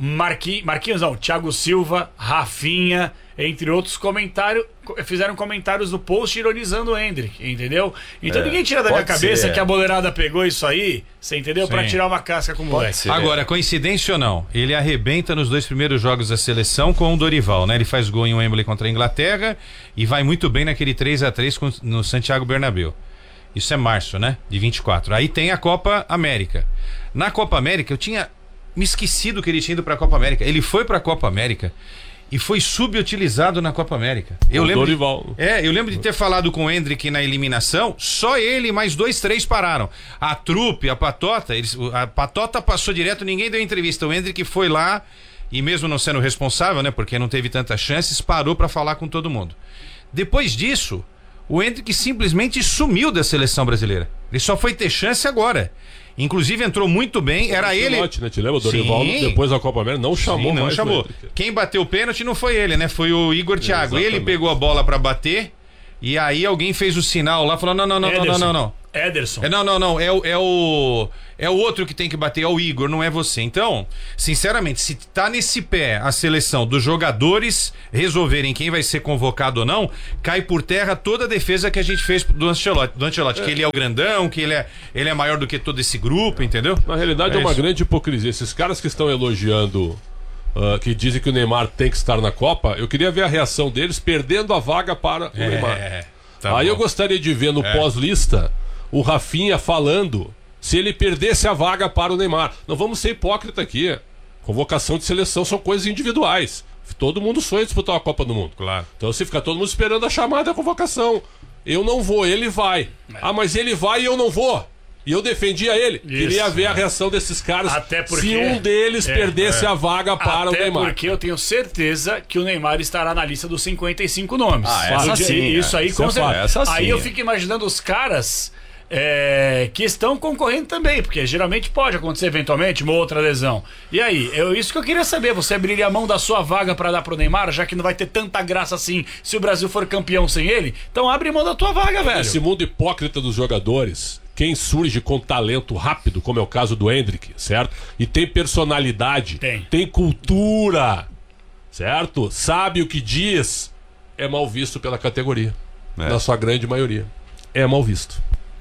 Marquinhos não, Thiago Silva, Rafinha, entre outros fizeram comentários no post ironizando o Endrick, entendeu? Então ninguém tira da minha cabeça que a boleirada pegou isso aí, você entendeu? Pra tirar uma casca com o moleque. Agora, coincidência ou não, ele arrebenta nos 2 primeiros jogos da seleção com o Dorival, né? Ele faz gol em Wembley contra a Inglaterra e vai muito bem naquele 3-3 no Santiago Bernabéu. Isso é março, né? De 24. Aí tem a Copa América. Na Copa América, eu tinha me esquecido que ele tinha ido pra Copa América. Ele foi pra Copa América e foi subutilizado na Copa América. Eu lembro de ter falado com o Endrick na eliminação, só ele e mais 2, 3 pararam. A Trupe, a Patota, a Patota passou direto, ninguém deu entrevista. O Endrick foi lá e mesmo não sendo responsável, né, porque não teve tantas chances, parou pra falar com todo mundo. Depois disso, o Endrick simplesmente sumiu da seleção brasileira. Ele só foi ter chance agora. Inclusive entrou muito bem, era ele. Né? Te lembra? O Dorival, depois da Copa América, não chamou. Não chamou. Quem bateu o pênalti não foi ele, né? Foi o Igor Thiago. Ele pegou a bola pra bater e aí alguém fez o sinal lá, falou: não. Ederson. Não. É o outro que tem que bater, é o Igor, não é você. Então, sinceramente, se tá nesse pé a seleção dos jogadores resolverem quem vai ser convocado ou não, cai por terra toda a defesa que a gente fez do Ancelotti, que ele é o grandão, que ele é maior do que todo esse grupo, entendeu? Na realidade é uma grande hipocrisia. Esses caras que estão elogiando, que dizem que o Neymar tem que estar na Copa, eu queria ver a reação deles perdendo a vaga para o Neymar. Aí eu gostaria de ver no pós-lista o Rafinha falando se ele perdesse a vaga para o Neymar. Não vamos ser hipócrita aqui. Convocação de seleção são coisas individuais. Todo mundo sonha disputar a Copa do Mundo. Claro. Então se fica todo mundo esperando a chamada da convocação. Eu não vou, ele vai. Ah, mas ele vai e eu não vou. E eu defendia ele. Queria ver a reação desses caras se um deles perdesse a vaga para o Neymar. Porque eu tenho certeza que o Neymar estará na lista dos 55 nomes. Isso aí, com certeza. Aí eu fico imaginando os caras que estão concorrendo também, porque geralmente pode acontecer eventualmente uma outra lesão. E aí, isso que eu queria saber, você abriria a mão da sua vaga para dar pro Neymar, já que não vai ter tanta graça assim se o Brasil for campeão sem ele? Então abre mão da tua vaga, velho. Esse mundo hipócrita dos jogadores, quem surge com talento rápido, como é o caso do Endrick, certo? E tem personalidade, tem cultura, certo? Sabe o que diz, é mal visto pela categoria. Na sua grande maioria. É mal visto.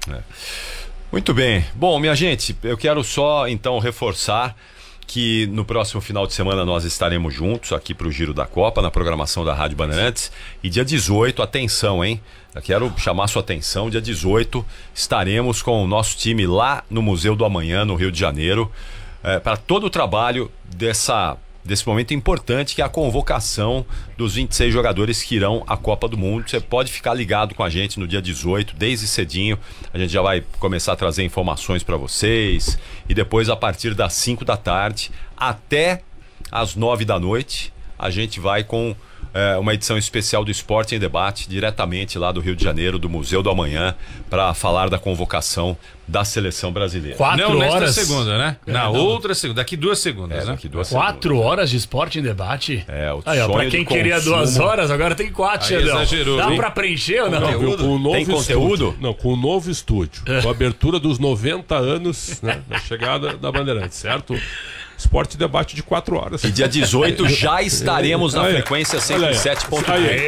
Muito bem. Bom, minha gente, eu quero só então reforçar que no próximo final de semana nós estaremos juntos aqui para o Giro da Copa, na programação da Rádio Bandeirantes. E dia 18, atenção, hein? Eu quero chamar sua atenção, dia 18 estaremos com o nosso time lá no Museu do Amanhã, no Rio de Janeiro, para todo o trabalho desse momento importante, que é a convocação dos 26 jogadores que irão à Copa do Mundo. Você pode ficar ligado com a gente no dia 18, desde cedinho. A gente já vai começar a trazer informações para vocês. E depois, a partir das 5 da tarde até às 9 da noite, a gente vai com uma edição especial do Esporte em Debate, diretamente lá do Rio de Janeiro, do Museu do Amanhã, para falar da convocação da seleção brasileira. 4 horas? Nesta segunda, né? Na outra segunda, daqui 2 segundas, né? Daqui 2 4 horas de Esporte em Debate? O aí, sonho pra quem queria 2 horas, agora tem 4, Xandão. Exagerou. Dá pra preencher ou não? Tem conteúdo? Não, com o novo estúdio. Com a abertura dos 90 anos, né, da chegada da Bandeirantes, certo? Esporte Debate de 4 horas. E dia 18 já estaremos na frequência 107.3.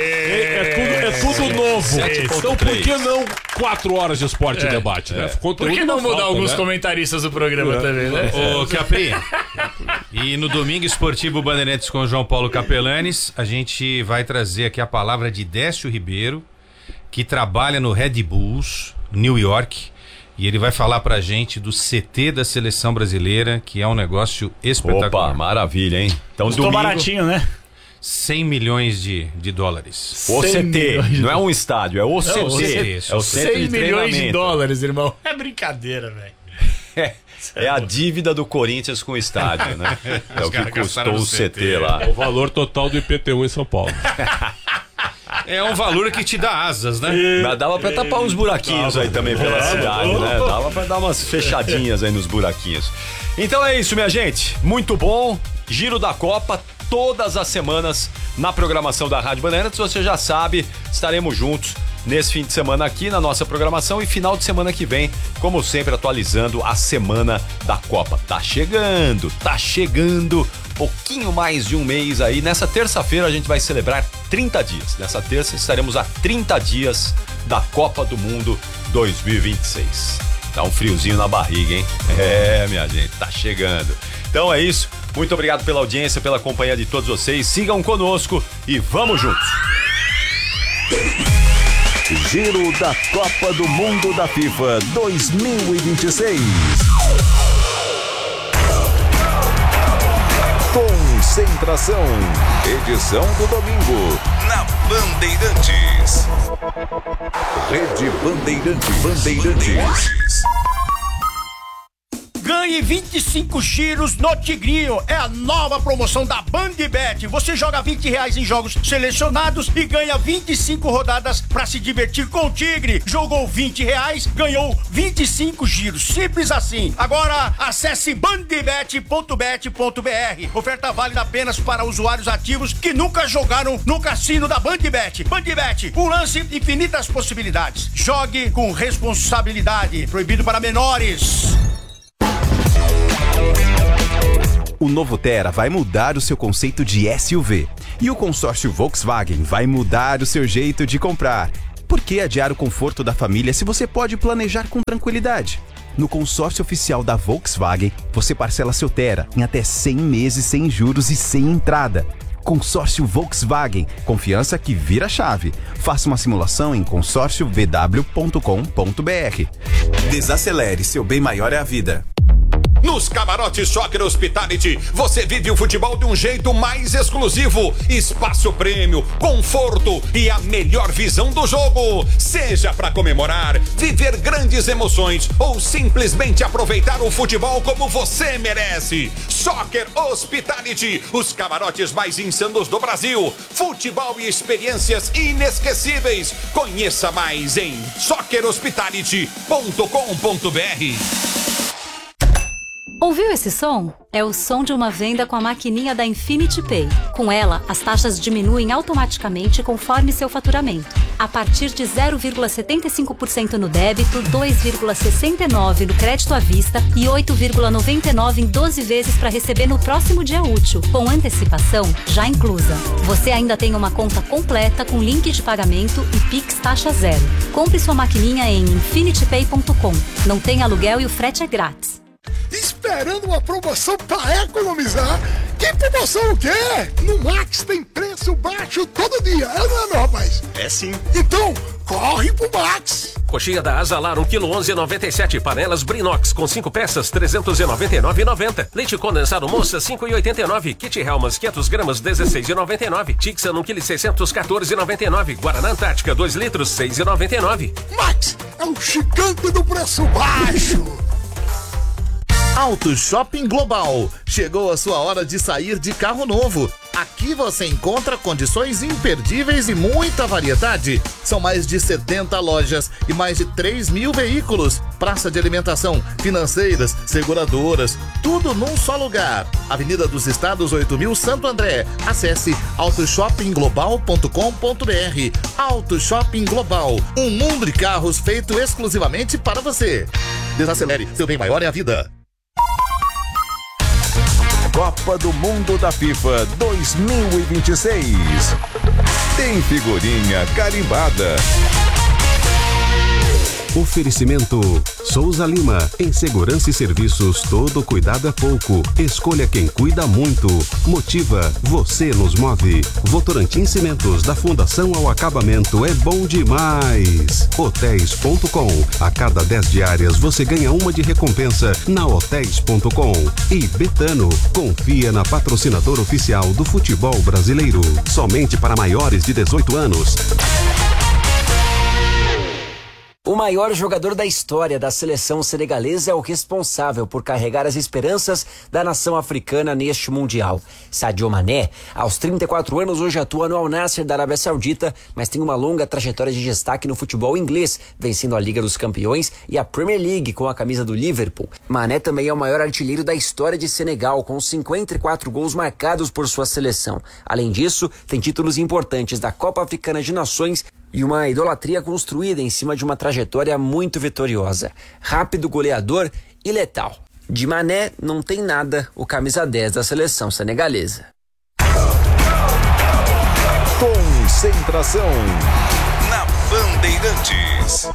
É tudo novo. Então por que não 4 horas de Esporte Debate, né? Por que não mudar alguns comentaristas do programa também, né? Ô, Capri, e no domingo esportivo Bandeirantes com o João Paulo Capelanes, a gente vai trazer aqui a palavra de Décio Ribeiro, que trabalha no Red Bulls, New York. E ele vai falar pra gente do CT da seleção brasileira, que é um negócio espetacular. Opa, maravilha, hein? Então, custou baratinho, né? 100 milhões de dólares. O CT, não é um estádio, é o CT. É o 100 milhões de dólares, irmão. É brincadeira, velho. É a dívida do Corinthians com o estádio, né? É o que custou o CT lá. É o valor total do IPTU em São Paulo. É um valor que te dá asas, né? Mas dava pra tapar uns buraquinhos aí também pela cidade, né? Dava pra dar umas fechadinhas aí nos buraquinhos. Então é isso, minha gente. Muito bom. Giro da Copa, todas as semanas na programação da Rádio Bandeirantes. Você já sabe, estaremos juntos nesse fim de semana aqui na nossa programação e final de semana que vem, como sempre, atualizando a semana da Copa. Tá chegando pouquinho mais de um mês aí. Nessa terça-feira a gente vai celebrar 30 dias. Nessa terça estaremos a 30 dias da Copa do Mundo 2026. Dá um friozinho na barriga, hein? Minha gente, tá chegando. Então é isso. Muito obrigado pela audiência, pela companhia de todos vocês. Sigam conosco e vamos juntos. Giro da Copa do Mundo da FIFA 2026. Concentração. Edição do domingo. Na Bandeirantes. Rede Bandeirantes. Ganhe 25 giros no Tigrinho. É a nova promoção da Bandbet. Você joga R$20 em jogos selecionados e ganha 25 rodadas para se divertir com o Tigre. Jogou R$20, ganhou 25 giros. Simples assim. Agora acesse bandbet.bet.br. Oferta válida apenas para usuários ativos que nunca jogaram no cassino da Bandbet. Bandbet, um lance, infinitas possibilidades. Jogue com responsabilidade. Proibido para menores. O novo Tera vai mudar o seu conceito de SUV. E o consórcio Volkswagen vai mudar o seu jeito de comprar. Por que adiar o conforto da família se você pode planejar com tranquilidade? No consórcio oficial da Volkswagen, você parcela seu Tera em até 100 meses sem juros e sem entrada. Consórcio Volkswagen, confiança que vira chave. Faça uma simulação em consórciovw.com.br. Desacelere, seu bem maior é a vida. Nos camarotes Soccer Hospitality, você vive o futebol de um jeito mais exclusivo. Espaço prêmio, conforto e a melhor visão do jogo. Seja para comemorar, viver grandes emoções ou simplesmente aproveitar o futebol como você merece. Soccer Hospitality, os camarotes mais insanos do Brasil. Futebol e experiências inesquecíveis. Conheça mais em soccerhospitality.com.br. Ouviu esse som? É o som de uma venda com a maquininha da Infinity Pay. Com ela, as taxas diminuem automaticamente conforme seu faturamento. A partir de 0,75% no débito, 2,69% no crédito à vista e 8,99% em 12 vezes para receber no próximo dia útil, com antecipação já inclusa. Você ainda tem uma conta completa com link de pagamento e Pix taxa zero. Compre sua maquininha em infinitypay.com. Não tem aluguel e o frete é grátis. Esperando uma promoção para economizar? Que promoção o quê? No Max tem preço baixo todo dia, é ou não é, meu rapaz? É sim. Então, corre pro Max. Coxinha da Azalar, 1 kg 11,97. Panelas Brinox com 5 peças, 399,90. Leite condensado moça, 5,89. Kit Helmas, 500 gramas, 16,99. Tixan, 1 kg 600, 14,99. Guaraná Antártica, 2 litros, 6,99. Max é o gigante do preço baixo. Auto Shopping Global. Chegou a sua hora de sair de carro novo. Aqui você encontra condições imperdíveis e muita variedade. São mais de 70 lojas e mais de 3.000 veículos. Praça de alimentação, financeiras, seguradoras, tudo num só lugar. Avenida dos Estados 8.000 Santo André. Acesse autoshoppingglobal.com.br. Auto Shopping Global, um mundo de carros feito exclusivamente para você. Desacelere, seu bem maior é a vida. Copa do Mundo da FIFA 2026. Tem figurinha carimbada. Oferecimento Souza Lima. Em segurança e serviços, todo cuidado é pouco. Escolha quem cuida muito. Motiva, você nos move. Votorantim Cimentos, da fundação ao acabamento, é bom demais. Hotéis.com. A cada 10 diárias você ganha uma de recompensa na Hotéis.com. E Betano, confia na patrocinadora oficial do futebol brasileiro. Somente para maiores de 18 anos. O maior jogador da história da seleção senegalesa é o responsável por carregar as esperanças da nação africana neste Mundial. Sadio Mané, aos 34 anos, hoje atua no Al Nassr da Arábia Saudita, mas tem uma longa trajetória de destaque no futebol inglês, vencendo a Liga dos Campeões e a Premier League com a camisa do Liverpool. Mané também é o maior artilheiro da história de Senegal, com 54 gols marcados por sua seleção. Além disso, tem títulos importantes da Copa Africana de Nações e uma idolatria construída em cima de uma trajetória muito vitoriosa. Rápido, goleador e letal. De Mané não tem nada o camisa 10 da seleção senegalesa. Concentração na Bandeirantes.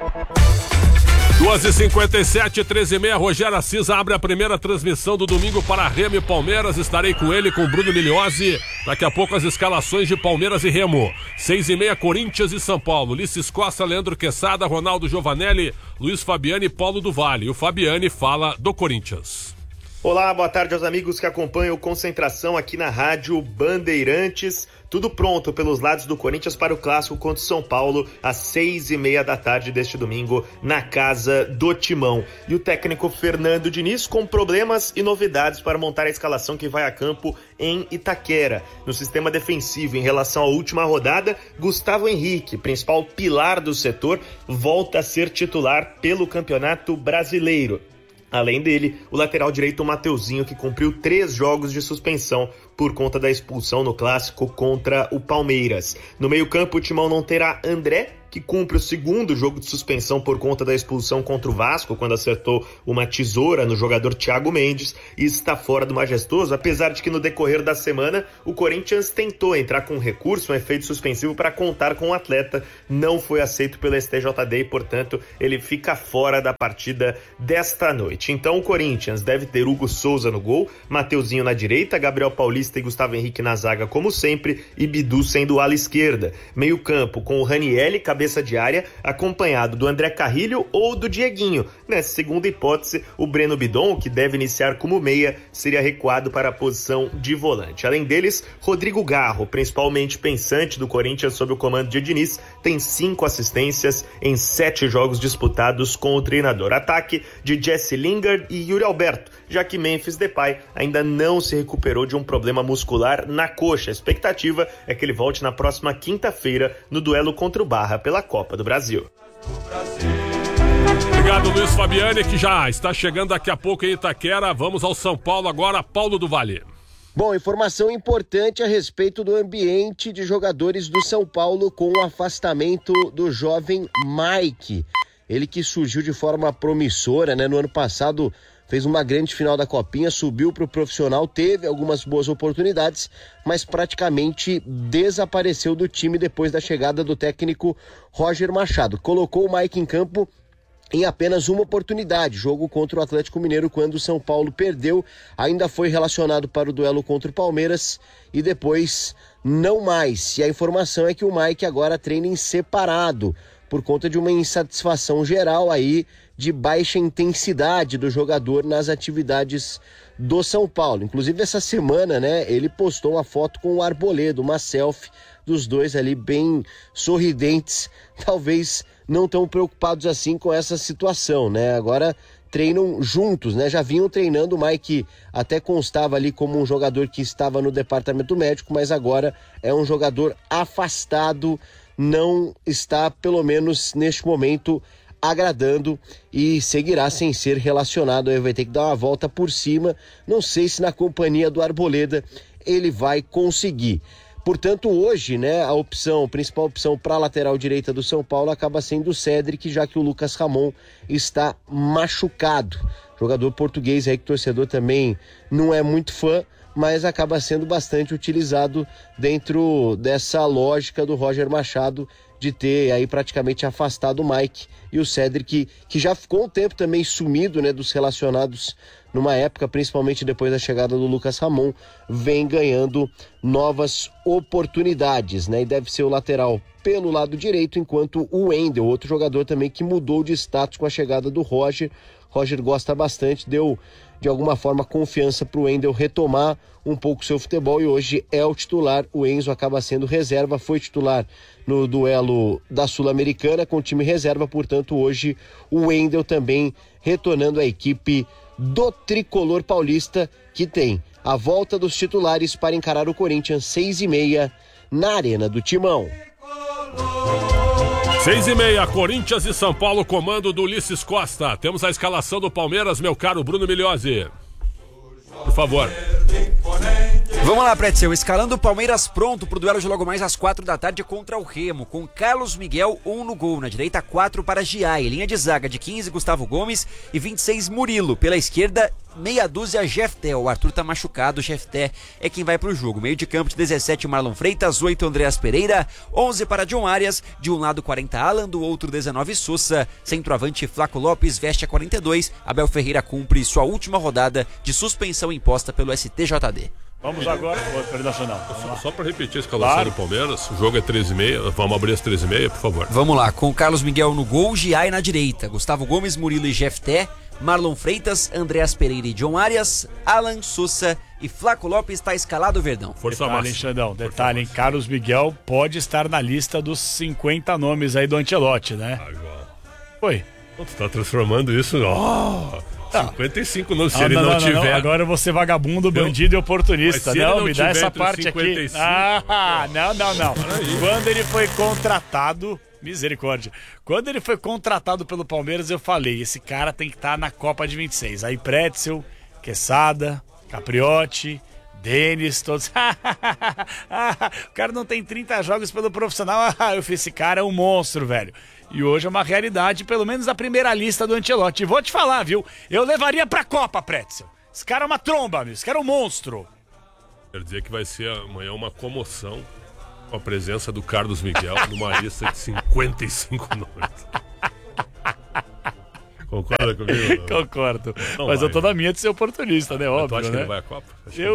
2h57, 13h30, Rogério Assis abre a primeira transmissão do domingo para Remo e Palmeiras. Estarei com ele, com Bruno Migliozzi. Daqui a pouco as escalações de Palmeiras e Remo. 6h30, Corinthians e São Paulo. Ulisses Costa, Leandro Quesada, Ronaldo Giovanelli, Luiz Fabiani e Paulo do Vale. O Fabiani fala do Corinthians. Olá, boa tarde aos amigos que acompanham o Concentração aqui na Rádio Bandeirantes. Tudo pronto pelos lados do Corinthians para o clássico contra o São Paulo às 6h30 da tarde deste domingo na casa do Timão. E o técnico Fernando Diniz com problemas e novidades para montar a escalação que vai a campo em Itaquera. No sistema defensivo, em relação à última rodada, Gustavo Henrique, principal pilar do setor, volta a ser titular pelo Campeonato Brasileiro. Além dele, o lateral direito Mateuzinho, que cumpriu 3 jogos de suspensão por conta da expulsão no clássico contra o Palmeiras. No meio-campo, o Timão não terá André, que cumpre o 2º jogo de suspensão por conta da expulsão contra o Vasco, quando acertou uma tesoura no jogador Thiago Mendes, e está fora do Majestoso, apesar de que no decorrer da semana o Corinthians tentou entrar com um recurso, um efeito suspensivo para contar com o atleta, não foi aceito pela STJD e, portanto, ele fica fora da partida desta noite. Então o Corinthians deve ter Hugo Souza no gol, Mateuzinho na direita, Gabriel Paulista e Gustavo Henrique na zaga como sempre, e Bidu sendo ala esquerda. Meio campo com o Ranielli, cabeça de área, acompanhado do André Carrilho ou do Dieguinho. Nessa segunda hipótese, o Breno Bidon, que deve iniciar como meia, seria recuado para a posição de volante. Além deles, Rodrigo Garro, principalmente pensante do Corinthians sob o comando de Diniz, tem 5 assistências em 7 jogos disputados com o treinador. Ataque de Jesse Lingard e Yuri Alberto, já que Memphis Depay ainda não se recuperou de um problema muscular na coxa. A expectativa é que ele volte na próxima quinta-feira no duelo contra o Barra pela Copa do Brasil. Obrigado, Luiz Fabiani, que já está chegando daqui a pouco em Itaquera. Vamos ao São Paulo agora, Paulo do Vale. Bom, informação importante a respeito do ambiente de jogadores do São Paulo com o afastamento do jovem Mike. Ele que surgiu de forma promissora, né? No ano passado fez uma grande final da Copinha, subiu para o profissional, teve algumas boas oportunidades, mas praticamente desapareceu do time depois da chegada do técnico Roger Machado. Colocou o Mike em campo em apenas uma oportunidade, jogo contra o Atlético Mineiro, quando o São Paulo perdeu, ainda foi relacionado para o duelo contra o Palmeiras e depois não mais. E a informação é que o Mike agora treina em separado, por conta de uma insatisfação geral aí de baixa intensidade do jogador nas atividades do São Paulo. Inclusive essa semana, né, ele postou uma foto com o Arboleda, uma selfie dos dois ali bem sorridentes, talvez não tão preocupados assim com essa situação, né? Agora treinam juntos, né? Já vinham treinando, o Mike até constava ali como um jogador que estava no departamento médico, mas agora é um jogador afastado, não está, pelo menos neste momento, agradando e seguirá sem ser relacionado. Aí vai ter que dar uma volta por cima, não sei se na companhia do Arboleda ele vai conseguir. Portanto, hoje, né, a principal opção para a lateral direita do São Paulo acaba sendo o Cédric, já que o Lucas Ramon está machucado. Jogador português aí que o torcedor também não é muito fã, mas acaba sendo bastante utilizado dentro dessa lógica do Roger Machado de ter aí praticamente afastado o Mike e o Cédric, que já ficou um tempo também sumido, né, dos relacionados numa época, principalmente depois da chegada do Lucas Ramon, vem ganhando novas oportunidades, né, e deve ser o lateral pelo lado direito, enquanto o Wendel, outro jogador também que mudou de status com a chegada do Roger gosta bastante, deu de alguma forma confiança para o Wendel retomar um pouco seu futebol e hoje é o titular. O Enzo acaba sendo reserva, foi titular no duelo da Sul-Americana com o time reserva, portanto hoje o Wendel também retornando à equipe do Tricolor Paulista, que tem a volta dos titulares para encarar o Corinthians 6h30 na Arena do Timão. 6h30, Corinthians e São Paulo, comando do Ulisses Costa. Temos a escalação do Palmeiras, meu caro Bruno Migliozzi. Por favor. Vamos lá, Pretzel, escalando o Palmeiras pronto pro duelo de logo mais às 4 da tarde contra o Remo, com Carlos Miguel, 1 no gol, na direita 4 para Giai, linha de zaga de 15 Gustavo Gomes e 26 Murilo, pela esquerda meia dúzia Jefté, o Arthur tá machucado, o Jefté é quem vai pro jogo, meio de campo de 17 Marlon Freitas, 8 Andreas Pereira, 11 para John Arias, de um lado 40 Alan, do outro 19 Sousa, centroavante Flaco Lopes veste a 42, Abel Ferreira cumpre sua última rodada de suspensão imposta pelo STJD. Vamos agora. Só para repetir a escalação do Palmeiras, o jogo é 13h30. Vamos abrir as 13h30, por favor. Vamos lá, com Carlos Miguel no gol, Giai na direita, Gustavo Gomes, Murilo e Jefté, Marlon Freitas, Andreas Pereira e John Arias, Alan Sousa e Flaco Lopes está escalado o Verdão. Força máxima. Xandão, detalhe, hein? Carlos Miguel pode estar na lista dos 50 nomes aí do Ancelotti, né? Foi. Tu tá transformando isso... 55 nomes, se ele não tiver... Não. Agora eu vou ser vagabundo, bandido e oportunista. Não, me dá essa parte 55, aqui. Não. Quando ele foi contratado... Misericórdia. Quando ele foi contratado pelo Palmeiras, eu falei, esse cara tem que estar na Copa de 26. Aí Pretzel, Quesada, Capriotti, Denis, todos... O cara não tem 30 jogos pelo profissional. Esse cara é um monstro, velho. E hoje é uma realidade, pelo menos a primeira lista do Ancelotti. E vou te falar, viu? Eu levaria pra Copa, Pretzel. Esse cara é uma tromba, meu. Esse cara é um monstro. Quer dizer que vai ser amanhã uma comoção com a presença do Carlos Miguel numa lista de 55 nomes. Concorda comigo? Concordo. Mas eu tô na minha de ser oportunista, né? Óbvio, tu acha né? que ele vai à Copa?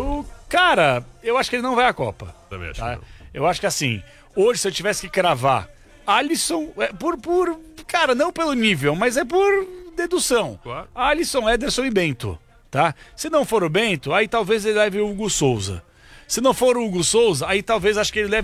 Eu acho que ele não vai à Copa. Também acho Tá? que não. Eu acho que assim, hoje se eu tivesse que cravar Alisson, cara, não pelo nível, mas é por dedução. Claro. Alisson, Ederson e Bento, tá? Se não for o Bento, aí talvez ele leve o Hugo Souza. Se não for o Hugo Souza, aí talvez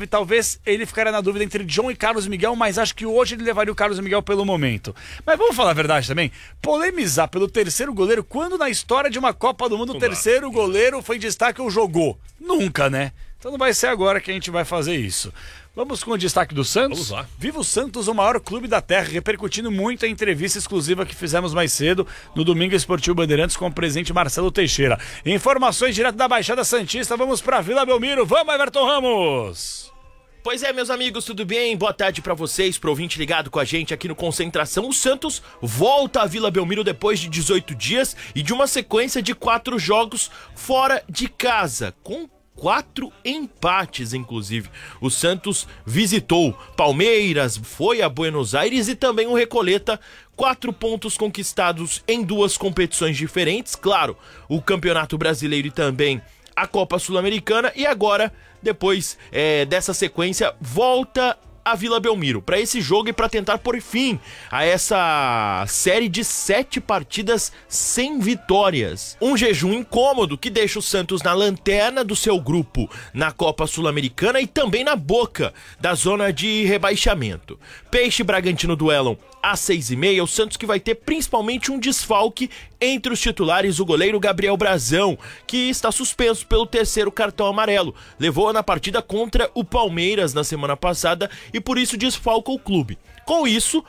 ele ficaria na dúvida entre John e Carlos Miguel, mas acho que hoje ele levaria o Carlos Miguel pelo momento. Mas vamos falar a verdade também, polemizar pelo terceiro goleiro, quando na história de uma Copa do Mundo o terceiro goleiro foi destaque ou jogou? Nunca, né? Então não vai ser agora que a gente vai fazer isso. Vamos com o destaque do Santos? Vamos lá. Viva o Santos, o maior clube da terra, repercutindo muito a entrevista exclusiva que fizemos mais cedo no Domingo Esportivo Bandeirantes com o presidente Marcelo Teixeira. Informações direto da Baixada Santista, vamos pra Vila Belmiro. Vamos, Everton Ramos! Pois é, meus amigos, tudo bem? Boa tarde pra vocês, pro ouvinte ligado com a gente aqui no Concentração. O Santos volta à Vila Belmiro depois de 18 dias e de uma sequência de 4 jogos fora de casa, com 4 empates, inclusive. O Santos visitou Palmeiras, foi a Buenos Aires e também o Recoleta. 4 pontos conquistados em 2 competições diferentes. Claro, o Campeonato Brasileiro e também a Copa Sul-Americana. E agora, depois dessa sequência, volta a Vila Belmiro para esse jogo e para tentar pôr fim a essa série de 7 partidas sem vitórias. Um jejum incômodo que deixa o Santos na lanterna do seu grupo na Copa Sul-Americana e também na boca da zona de rebaixamento. Peixe e Bragantino duelam às 6h30, o Santos que vai ter principalmente um desfalque entre os titulares, o goleiro Gabriel Brazão, que está suspenso pelo 3º cartão amarelo. Levou na partida contra o Palmeiras na semana passada e por isso desfalca o clube. Com isso,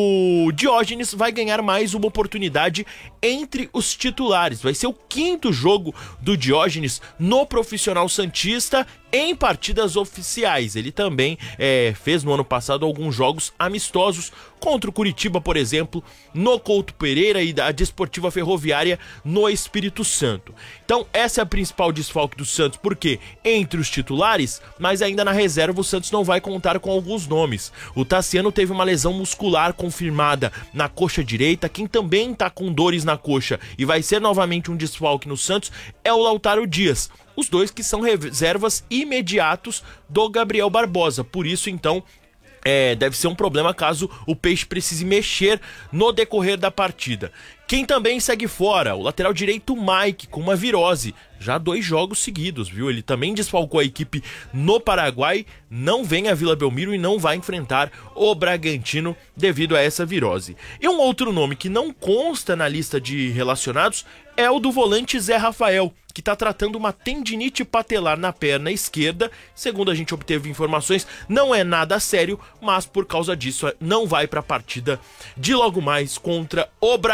o Diógenes vai ganhar mais uma oportunidade entre os titulares. Vai ser o 5º jogo do Diógenes no profissional santista em partidas oficiais. Ele também fez no ano passado alguns jogos amistosos contra o Curitiba, por exemplo, no Couto Pereira e da Desportiva Ferroviária no Espírito Santo. Então essa é a principal desfalque do Santos, porque entre os titulares, mas ainda na reserva o Santos não vai contar com alguns nomes. O Tassiano teve uma lesão muscular confirmada na coxa direita. Quem também tá com dores na coxa e vai ser novamente um desfalque no Santos é o Lautaro Dias. Os dois que são reservas imediatos do Gabriel Barbosa. Por isso, então, deve ser um problema caso o Peixe precise mexer no decorrer da partida. Quem também segue fora, o lateral direito Mike, com uma virose. Já 2 jogos seguidos, viu? Ele também desfalcou a equipe no Paraguai, não vem a Vila Belmiro e não vai enfrentar o Bragantino devido a essa virose. E um outro nome que não consta na lista de relacionados é o do volante Zé Rafael, que está tratando uma tendinite patelar na perna esquerda. Segundo a gente obteve informações, não é nada sério, mas por causa disso não vai para a partida de logo mais contra o Bragantino.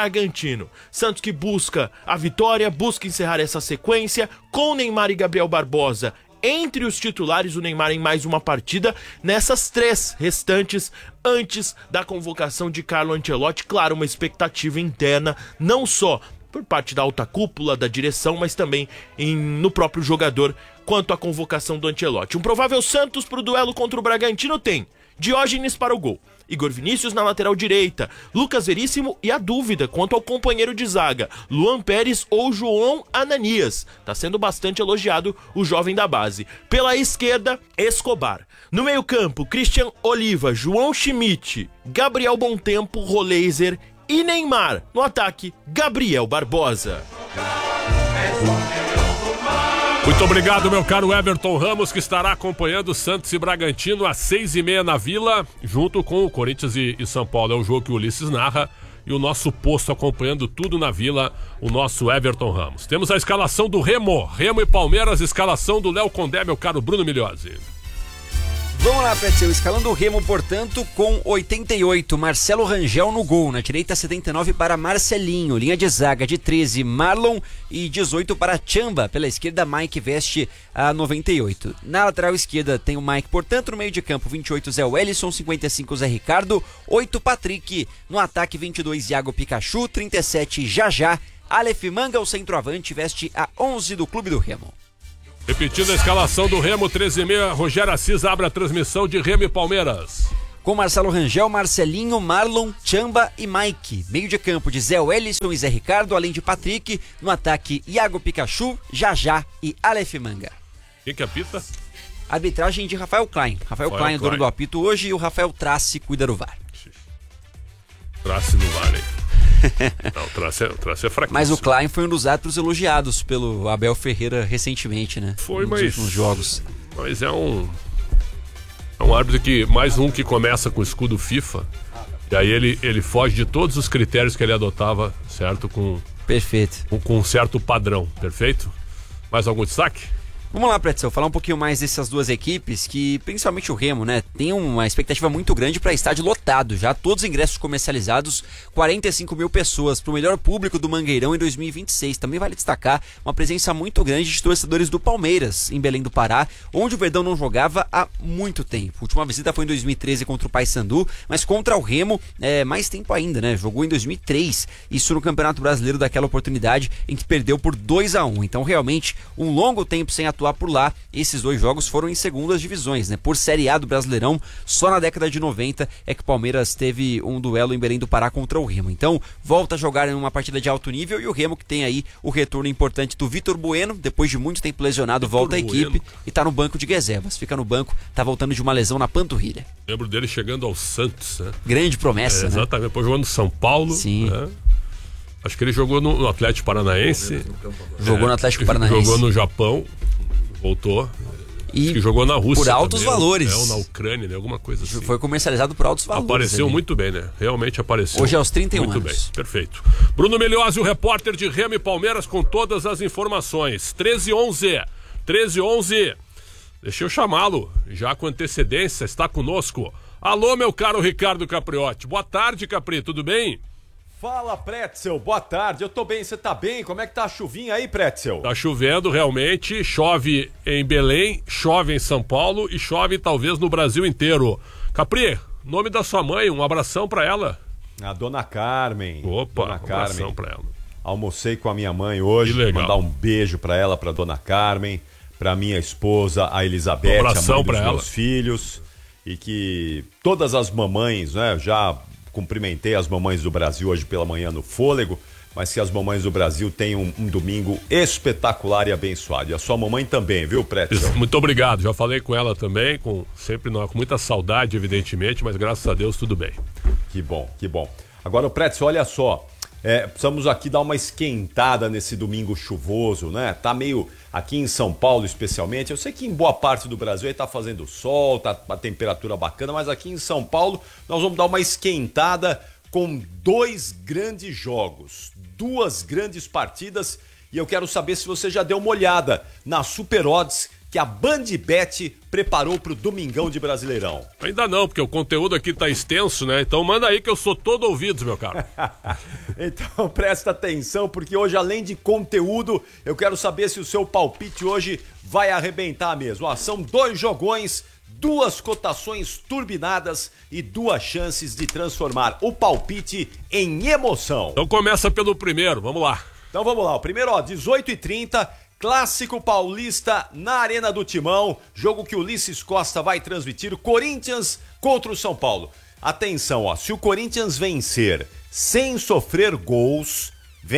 Bragantino. Santos que busca a vitória, busca encerrar essa sequência com Neymar e Gabriel Barbosa entre os titulares, o Neymar em mais uma partida nessas 3 restantes antes da convocação de Carlo Ancelotti. Claro, uma expectativa interna, não só por parte da alta cúpula, da direção, mas também no próprio jogador quanto à convocação do Ancelotti. Um provável Santos para o duelo contra o Bragantino tem Diógenes para o gol, Igor Vinícius na lateral direita, Lucas Veríssimo e a dúvida quanto ao companheiro de zaga, Luan Pérez ou João Ananias. Tá sendo bastante elogiado o jovem da base. Pela esquerda, Escobar. No meio-campo, Christian Oliva, João Schmidt, Gabriel Bontempo, Roleiser e Neymar. No ataque, Gabriel Barbosa. Muito obrigado, meu caro Everton Ramos, que estará acompanhando Santos e Bragantino às 6h30 na Vila, junto com o Corinthians e São Paulo. É o jogo que o Ulisses narra e o nosso posto acompanhando tudo na Vila, o nosso Everton Ramos. Temos a escalação do Remo e Palmeiras, escalação do Léo Condé, meu caro Bruno Milhozzi. Vamos lá, Pretzel, escalando o Remo, portanto, com 88, Marcelo Rangel no gol, na direita 79 para Marcelinho, linha de zaga de 13, Marlon e 18 para Chamba, pela esquerda Mike veste a 98. Na lateral esquerda tem o Mike, portanto, no meio de campo 28 Zé Wellison, 55 Zé Ricardo, 8 Patrick, no ataque 22 Iago Pikachu, 37 Jajá, Aleph Manga, o centroavante, veste a 11 do Clube do Remo. Repetindo a escalação do Remo, 13h30, Rogério Assis abre a transmissão de Remo e Palmeiras. Com Marcelo Rangel, Marcelinho, Marlon, Chamba e Mike. Meio de campo de Zé Wellison e Zé Ricardo, além de Patrick. No ataque, Iago Pikachu, Jajá e Aleph Manga. Quem que apita? Arbitragem de Rafael Klein. Rafael Klein é dono do apito hoje e o Rafael Trace cuida do VAR. Trace no VAR, hein? Não, o Trace é fraquíssimo. Mas o Klein foi um dos árbitros elogiados pelo Abel Ferreira recentemente, né? Foi, nos últimos jogos. Mas é um árbitro que, mais um que começa com o escudo FIFA, e aí ele foge de todos os critérios que ele adotava, certo? Perfeito. Com um certo padrão, perfeito? Mais algum destaque? Vamos lá, Pretzel, falar um pouquinho mais dessas duas equipes, que principalmente o Remo, né, tem uma expectativa muito grande para estádio lotado, já todos os ingressos comercializados, 45 mil pessoas para o melhor público do Mangueirão em 2026. Também vale destacar uma presença muito grande de torcedores do Palmeiras, em Belém do Pará, onde o Verdão não jogava há muito tempo. A última visita foi em 2013 contra o Paysandu, mas contra o Remo, mais tempo ainda, né, jogou em 2003, isso no Campeonato Brasileiro, daquela oportunidade em que perdeu por 2-1. Então, realmente, um longo tempo sem atuar por lá. Esses dois jogos foram em segundas divisões, né? Por Série A do Brasileirão, só na década de 90 é que o Palmeiras teve um duelo em Belém do Pará contra o Remo. Então, volta a jogar em uma partida de alto nível, e o Remo que tem aí o retorno importante do Vitor Bueno, depois de muito tempo lesionado, volta à equipe e tá no banco de reservas. Fica no banco, tá voltando de uma lesão na panturrilha. Lembro dele chegando ao Santos, né? Grande promessa, né? Exatamente, depois jogando no São Paulo. Sim. Né? Acho que ele jogou no Atlético Paranaense. Jogou no Atlético Paranaense. Jogou no Japão, voltou. E que jogou na Rússia por altos também, valores. Ou na Ucrânia, né? Alguma coisa assim. Foi comercializado por altos valores. Apareceu ali. muito bem, né? Realmente apareceu. Hoje aos 31 muito anos. Bem, perfeito. Bruno Milhozzi, o repórter de Remo e Palmeiras, com todas as informações. 13h11. Deixa eu chamá-lo, já com antecedência, está conosco. Alô, meu caro Ricardo Capriotti. Boa tarde, Capri, tudo bem? Fala, Pretzel, boa tarde, eu tô bem, você tá bem? Como é que tá a chuvinha aí, Pretzel? Tá chovendo realmente, chove em Belém, chove em São Paulo e chove talvez no Brasil inteiro. Capri, nome da sua mãe, um abração pra ela. A dona Carmen. Opa, dona um abração pra ela. Almocei com a minha mãe hoje, que legal. Mandar um beijo pra ela, pra dona Carmen, pra minha esposa, a Elizabeth, a mãe dos meus filhos, e que todas as mamães, né, já cumprimentei as mamães do Brasil hoje pela manhã no Fôlego, mas que as mamães do Brasil tenham um domingo espetacular e abençoado. E a sua mamãe também, viu, Pretzel? Muito obrigado, já falei com ela também, com muita saudade, evidentemente, mas graças a Deus tudo bem. Que bom, que bom. Agora, o Pretzel, olha só, precisamos aqui dar uma esquentada nesse domingo chuvoso, né? Tá meio, aqui em São Paulo especialmente, eu sei que em boa parte do Brasil aí tá fazendo sol, tá uma temperatura bacana, mas aqui em São Paulo nós vamos dar uma esquentada com 2 grandes jogos, 2 grandes partidas, e eu quero saber se você já deu uma olhada na Super Odds, que a Bandbet preparou pro domingão de Brasileirão? Ainda não, porque o conteúdo aqui tá extenso, né? Então manda aí que eu sou todo ouvidos, meu caro. Então presta atenção, porque hoje, além de conteúdo, eu quero saber se o seu palpite hoje vai arrebentar mesmo. Ó, são 2 jogões, 2 cotações turbinadas e 2 chances de transformar o palpite em emoção. Então começa pelo primeiro, vamos lá. Então vamos lá, o primeiro, ó, 18h30, Clássico Paulista na Arena do Timão, jogo que o Ulisses Costa vai transmitir, Corinthians contra o São Paulo. Atenção, ó, se o Corinthians vencer sem sofrer gols,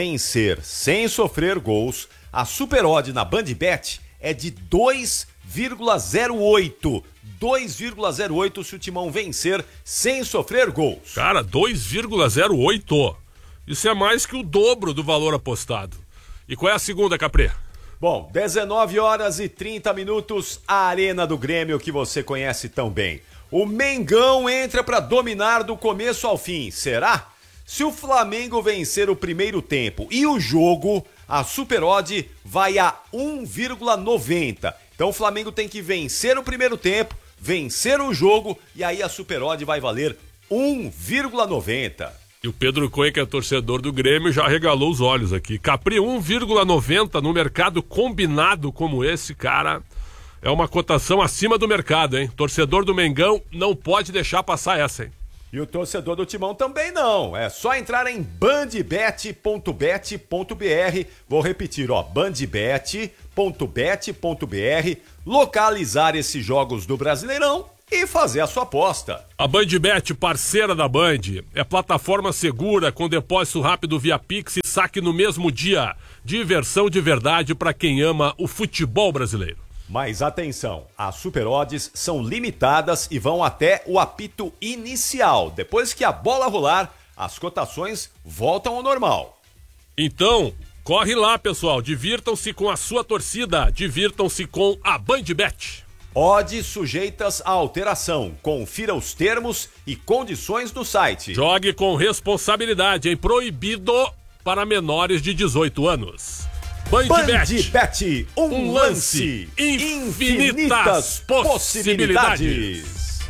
a super odd na Bandbet é de 2,08. 2,08 se o Timão vencer sem sofrer gols. Cara, 2,08. Isso é mais que o dobro do valor apostado. E qual é a segunda, Capri? Bom, 19h30, a Arena do Grêmio que você conhece tão bem. O Mengão entra para dominar do começo ao fim, será? Se o Flamengo vencer o primeiro tempo e o jogo, a super odd vai a 1,90. Então o Flamengo tem que vencer o primeiro tempo, vencer o jogo e aí a super odd vai valer 1,90. E o Pedro Cunha, que é torcedor do Grêmio, já regalou os olhos aqui. Capri 1,90 no mercado combinado como esse, cara, é uma cotação acima do mercado, hein? Torcedor do Mengão não pode deixar passar essa, hein? E o torcedor do Timão também não. É só entrar em bandbet.bet.br. Vou repetir, ó, bandbet.bet.br, localizar esses jogos do Brasileirão e fazer a sua aposta. A Bandbet, parceira da Band, é plataforma segura com depósito rápido via Pix e saque no mesmo dia. Diversão de verdade para quem ama o futebol brasileiro. Mas atenção, as super odds são limitadas e vão até o apito inicial. Depois que a bola rolar, as cotações voltam ao normal. Então, corre lá, pessoal. Divirtam-se com a sua torcida. Divirtam-se com a Bandbet. Odds sujeitas à alteração. Confira os termos e condições do site. Jogue com responsabilidade, hein? Proibido para menores de 18 anos. Bandbet, um lance, infinitas possibilidades.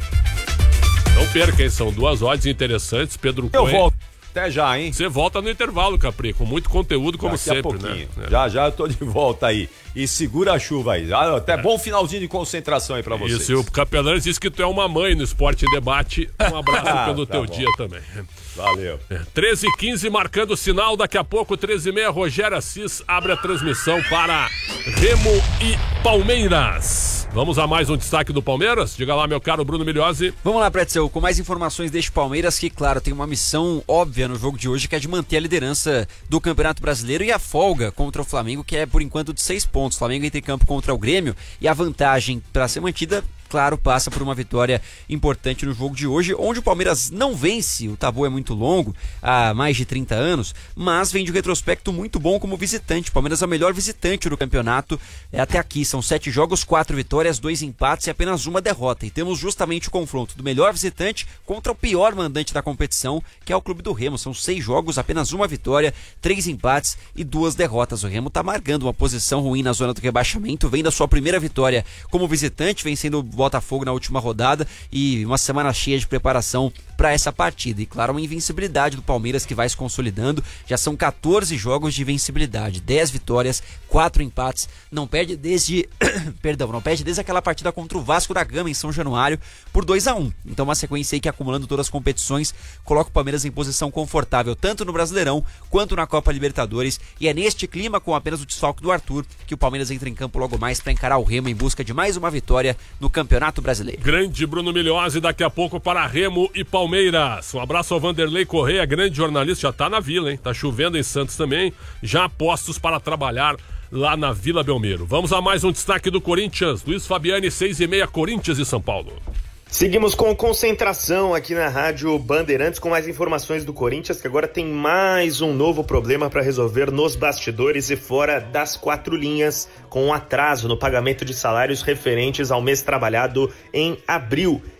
Não perca, hein? São 2 odds interessantes, Pedro Cunha. Eu volto. Até já, hein? Você volta no intervalo, Capri, com muito conteúdo, como daqui sempre, a pouquinho, né? Já eu tô de volta aí. E segura a chuva aí. Até bom finalzinho de concentração aí pra vocês. Isso, e o Capelanes disse que tu é uma mãe no Esporte em Debate. Um abraço pelo teu dia também. Valeu. 13h15, marcando o sinal. Daqui a pouco, 13h30, Rogério Assis abre a transmissão para Remo e Palmeiras. Vamos a mais um destaque do Palmeiras? Diga lá, meu caro Bruno Milhozzi. Vamos lá, Pretzel, com mais informações deste Palmeiras, que, claro, tem uma missão óbvia no jogo de hoje, que é de manter a liderança do Campeonato Brasileiro e a folga contra o Flamengo, que é, por enquanto, de 6 pontos. O Flamengo entra em campo contra o Grêmio e a vantagem para ser mantida, claro, passa por uma vitória importante no jogo de hoje, onde o Palmeiras não vence, o tabu é muito longo, há mais de 30 anos, mas vem de um retrospecto muito bom como visitante. O Palmeiras é o melhor visitante do campeonato até aqui, são 7 jogos, 4 vitórias, 2 empates e apenas 1 derrota. E temos justamente o confronto do melhor visitante contra o pior mandante da competição, que é o Clube do Remo. São 6 jogos, apenas 1 vitória, 3 empates e 2 derrotas. O Remo está marcando uma posição ruim na zona do rebaixamento, vem da sua primeira vitória como visitante, vencendo o Botafogo na última rodada e uma semana cheia de preparação para essa partida. E claro, uma invencibilidade do Palmeiras que vai se consolidando. Já são 14 jogos de invencibilidade, 10 vitórias, 4 empates. Não perde desde não perde desde aquela partida contra o Vasco da Gama em São Januário por 2-1. Então uma sequência aí que, acumulando todas as competições, coloca o Palmeiras em posição confortável tanto no Brasileirão quanto na Copa Libertadores. E é neste clima, com apenas o desfalque do Arthur, que o Palmeiras entra em campo logo mais para encarar o Remo em busca de mais uma vitória no Campeonato Brasileiro. Grande Bruno Milhozzi, daqui a pouco para Remo e Palmeiras. Um abraço ao Vanderlei Correia, grande jornalista, já tá na Vila, hein? Tá chovendo em Santos também, já postos para trabalhar lá na Vila Belmiro. Vamos a mais um destaque do Corinthians. Luiz Fabiani, 6h30, Corinthians e São Paulo. Seguimos com concentração aqui na Rádio Bandeirantes com mais informações do Corinthians, que agora tem mais um novo problema para resolver nos bastidores e fora das 4 linhas, com um atraso no pagamento de salários referentes ao mês trabalhado em abril.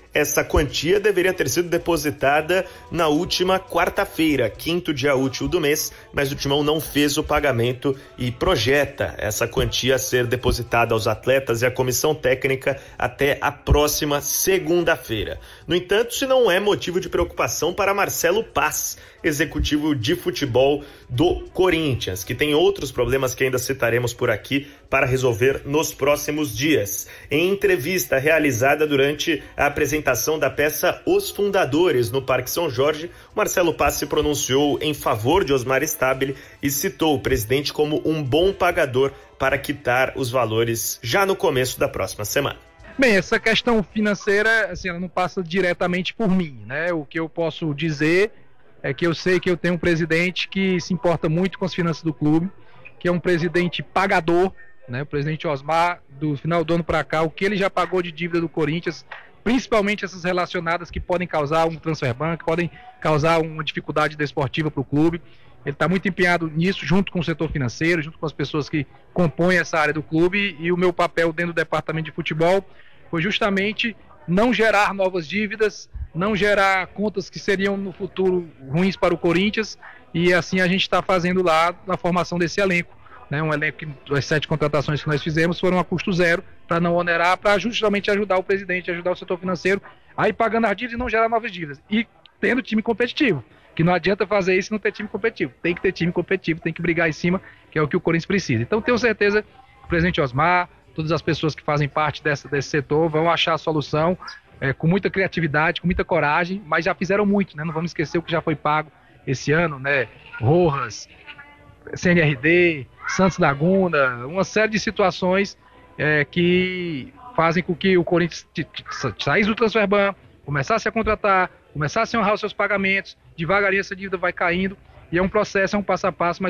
Essa quantia deveria ter sido depositada na última quarta-feira, 5º dia útil do mês, mas o Timão não fez o pagamento e projeta essa quantia a ser depositada aos atletas e à comissão técnica até a próxima segunda-feira. No entanto, isso não é motivo de preocupação para Marcelo Paz, executivo de futebol do Corinthians, que tem outros problemas que ainda citaremos por aqui para resolver nos próximos dias. Em entrevista realizada durante a apresentação da peça Os Fundadores no Parque São Jorge, Marcelo Paz se pronunciou em favor de Osmar Stabile e citou o presidente como um bom pagador para quitar os valores já no começo da próxima semana. Bem, essa questão financeira, assim, ela não passa diretamente por mim, né? O que eu posso dizer é que eu sei que eu tenho um presidente que se importa muito com as finanças do clube, que é um presidente pagador, né? O presidente Osmar, do final do ano para cá, o que ele já pagou de dívida do Corinthians, principalmente essas relacionadas que podem causar um transfer ban, que podem causar uma dificuldade desportiva para o clube. Ele está muito empenhado nisso, junto com o setor financeiro, junto com as pessoas que compõem essa área do clube, e o meu papel dentro do departamento de futebol foi justamente não gerar novas dívidas, não gerar contas que seriam no futuro ruins para o Corinthians, e assim a gente está fazendo lá na formação desse elenco, né? Um elenco que as 7 contratações que nós fizemos foram a custo zero, para não onerar, para justamente ajudar o presidente, ajudar o setor financeiro a ir pagando as dívidas e não gerar novas dívidas, e tendo time competitivo, que não adianta fazer isso e não ter time competitivo, tem que ter time competitivo, tem que brigar em cima, que é o que o Corinthians precisa. Então tenho certeza que o presidente Osmar, todas as pessoas que fazem parte desse setor vão achar a solução com muita criatividade, com muita coragem, mas já fizeram muito, né? Não vamos esquecer o que já foi pago esse ano, né? Rojas, CNRD, Santos Laguna, uma série de situações que fazem com que o Corinthians saísse do transfer ban, começasse a contratar, começasse a honrar os seus pagamentos, devagarinho essa dívida vai caindo, e é um processo, é um passo a passo, mas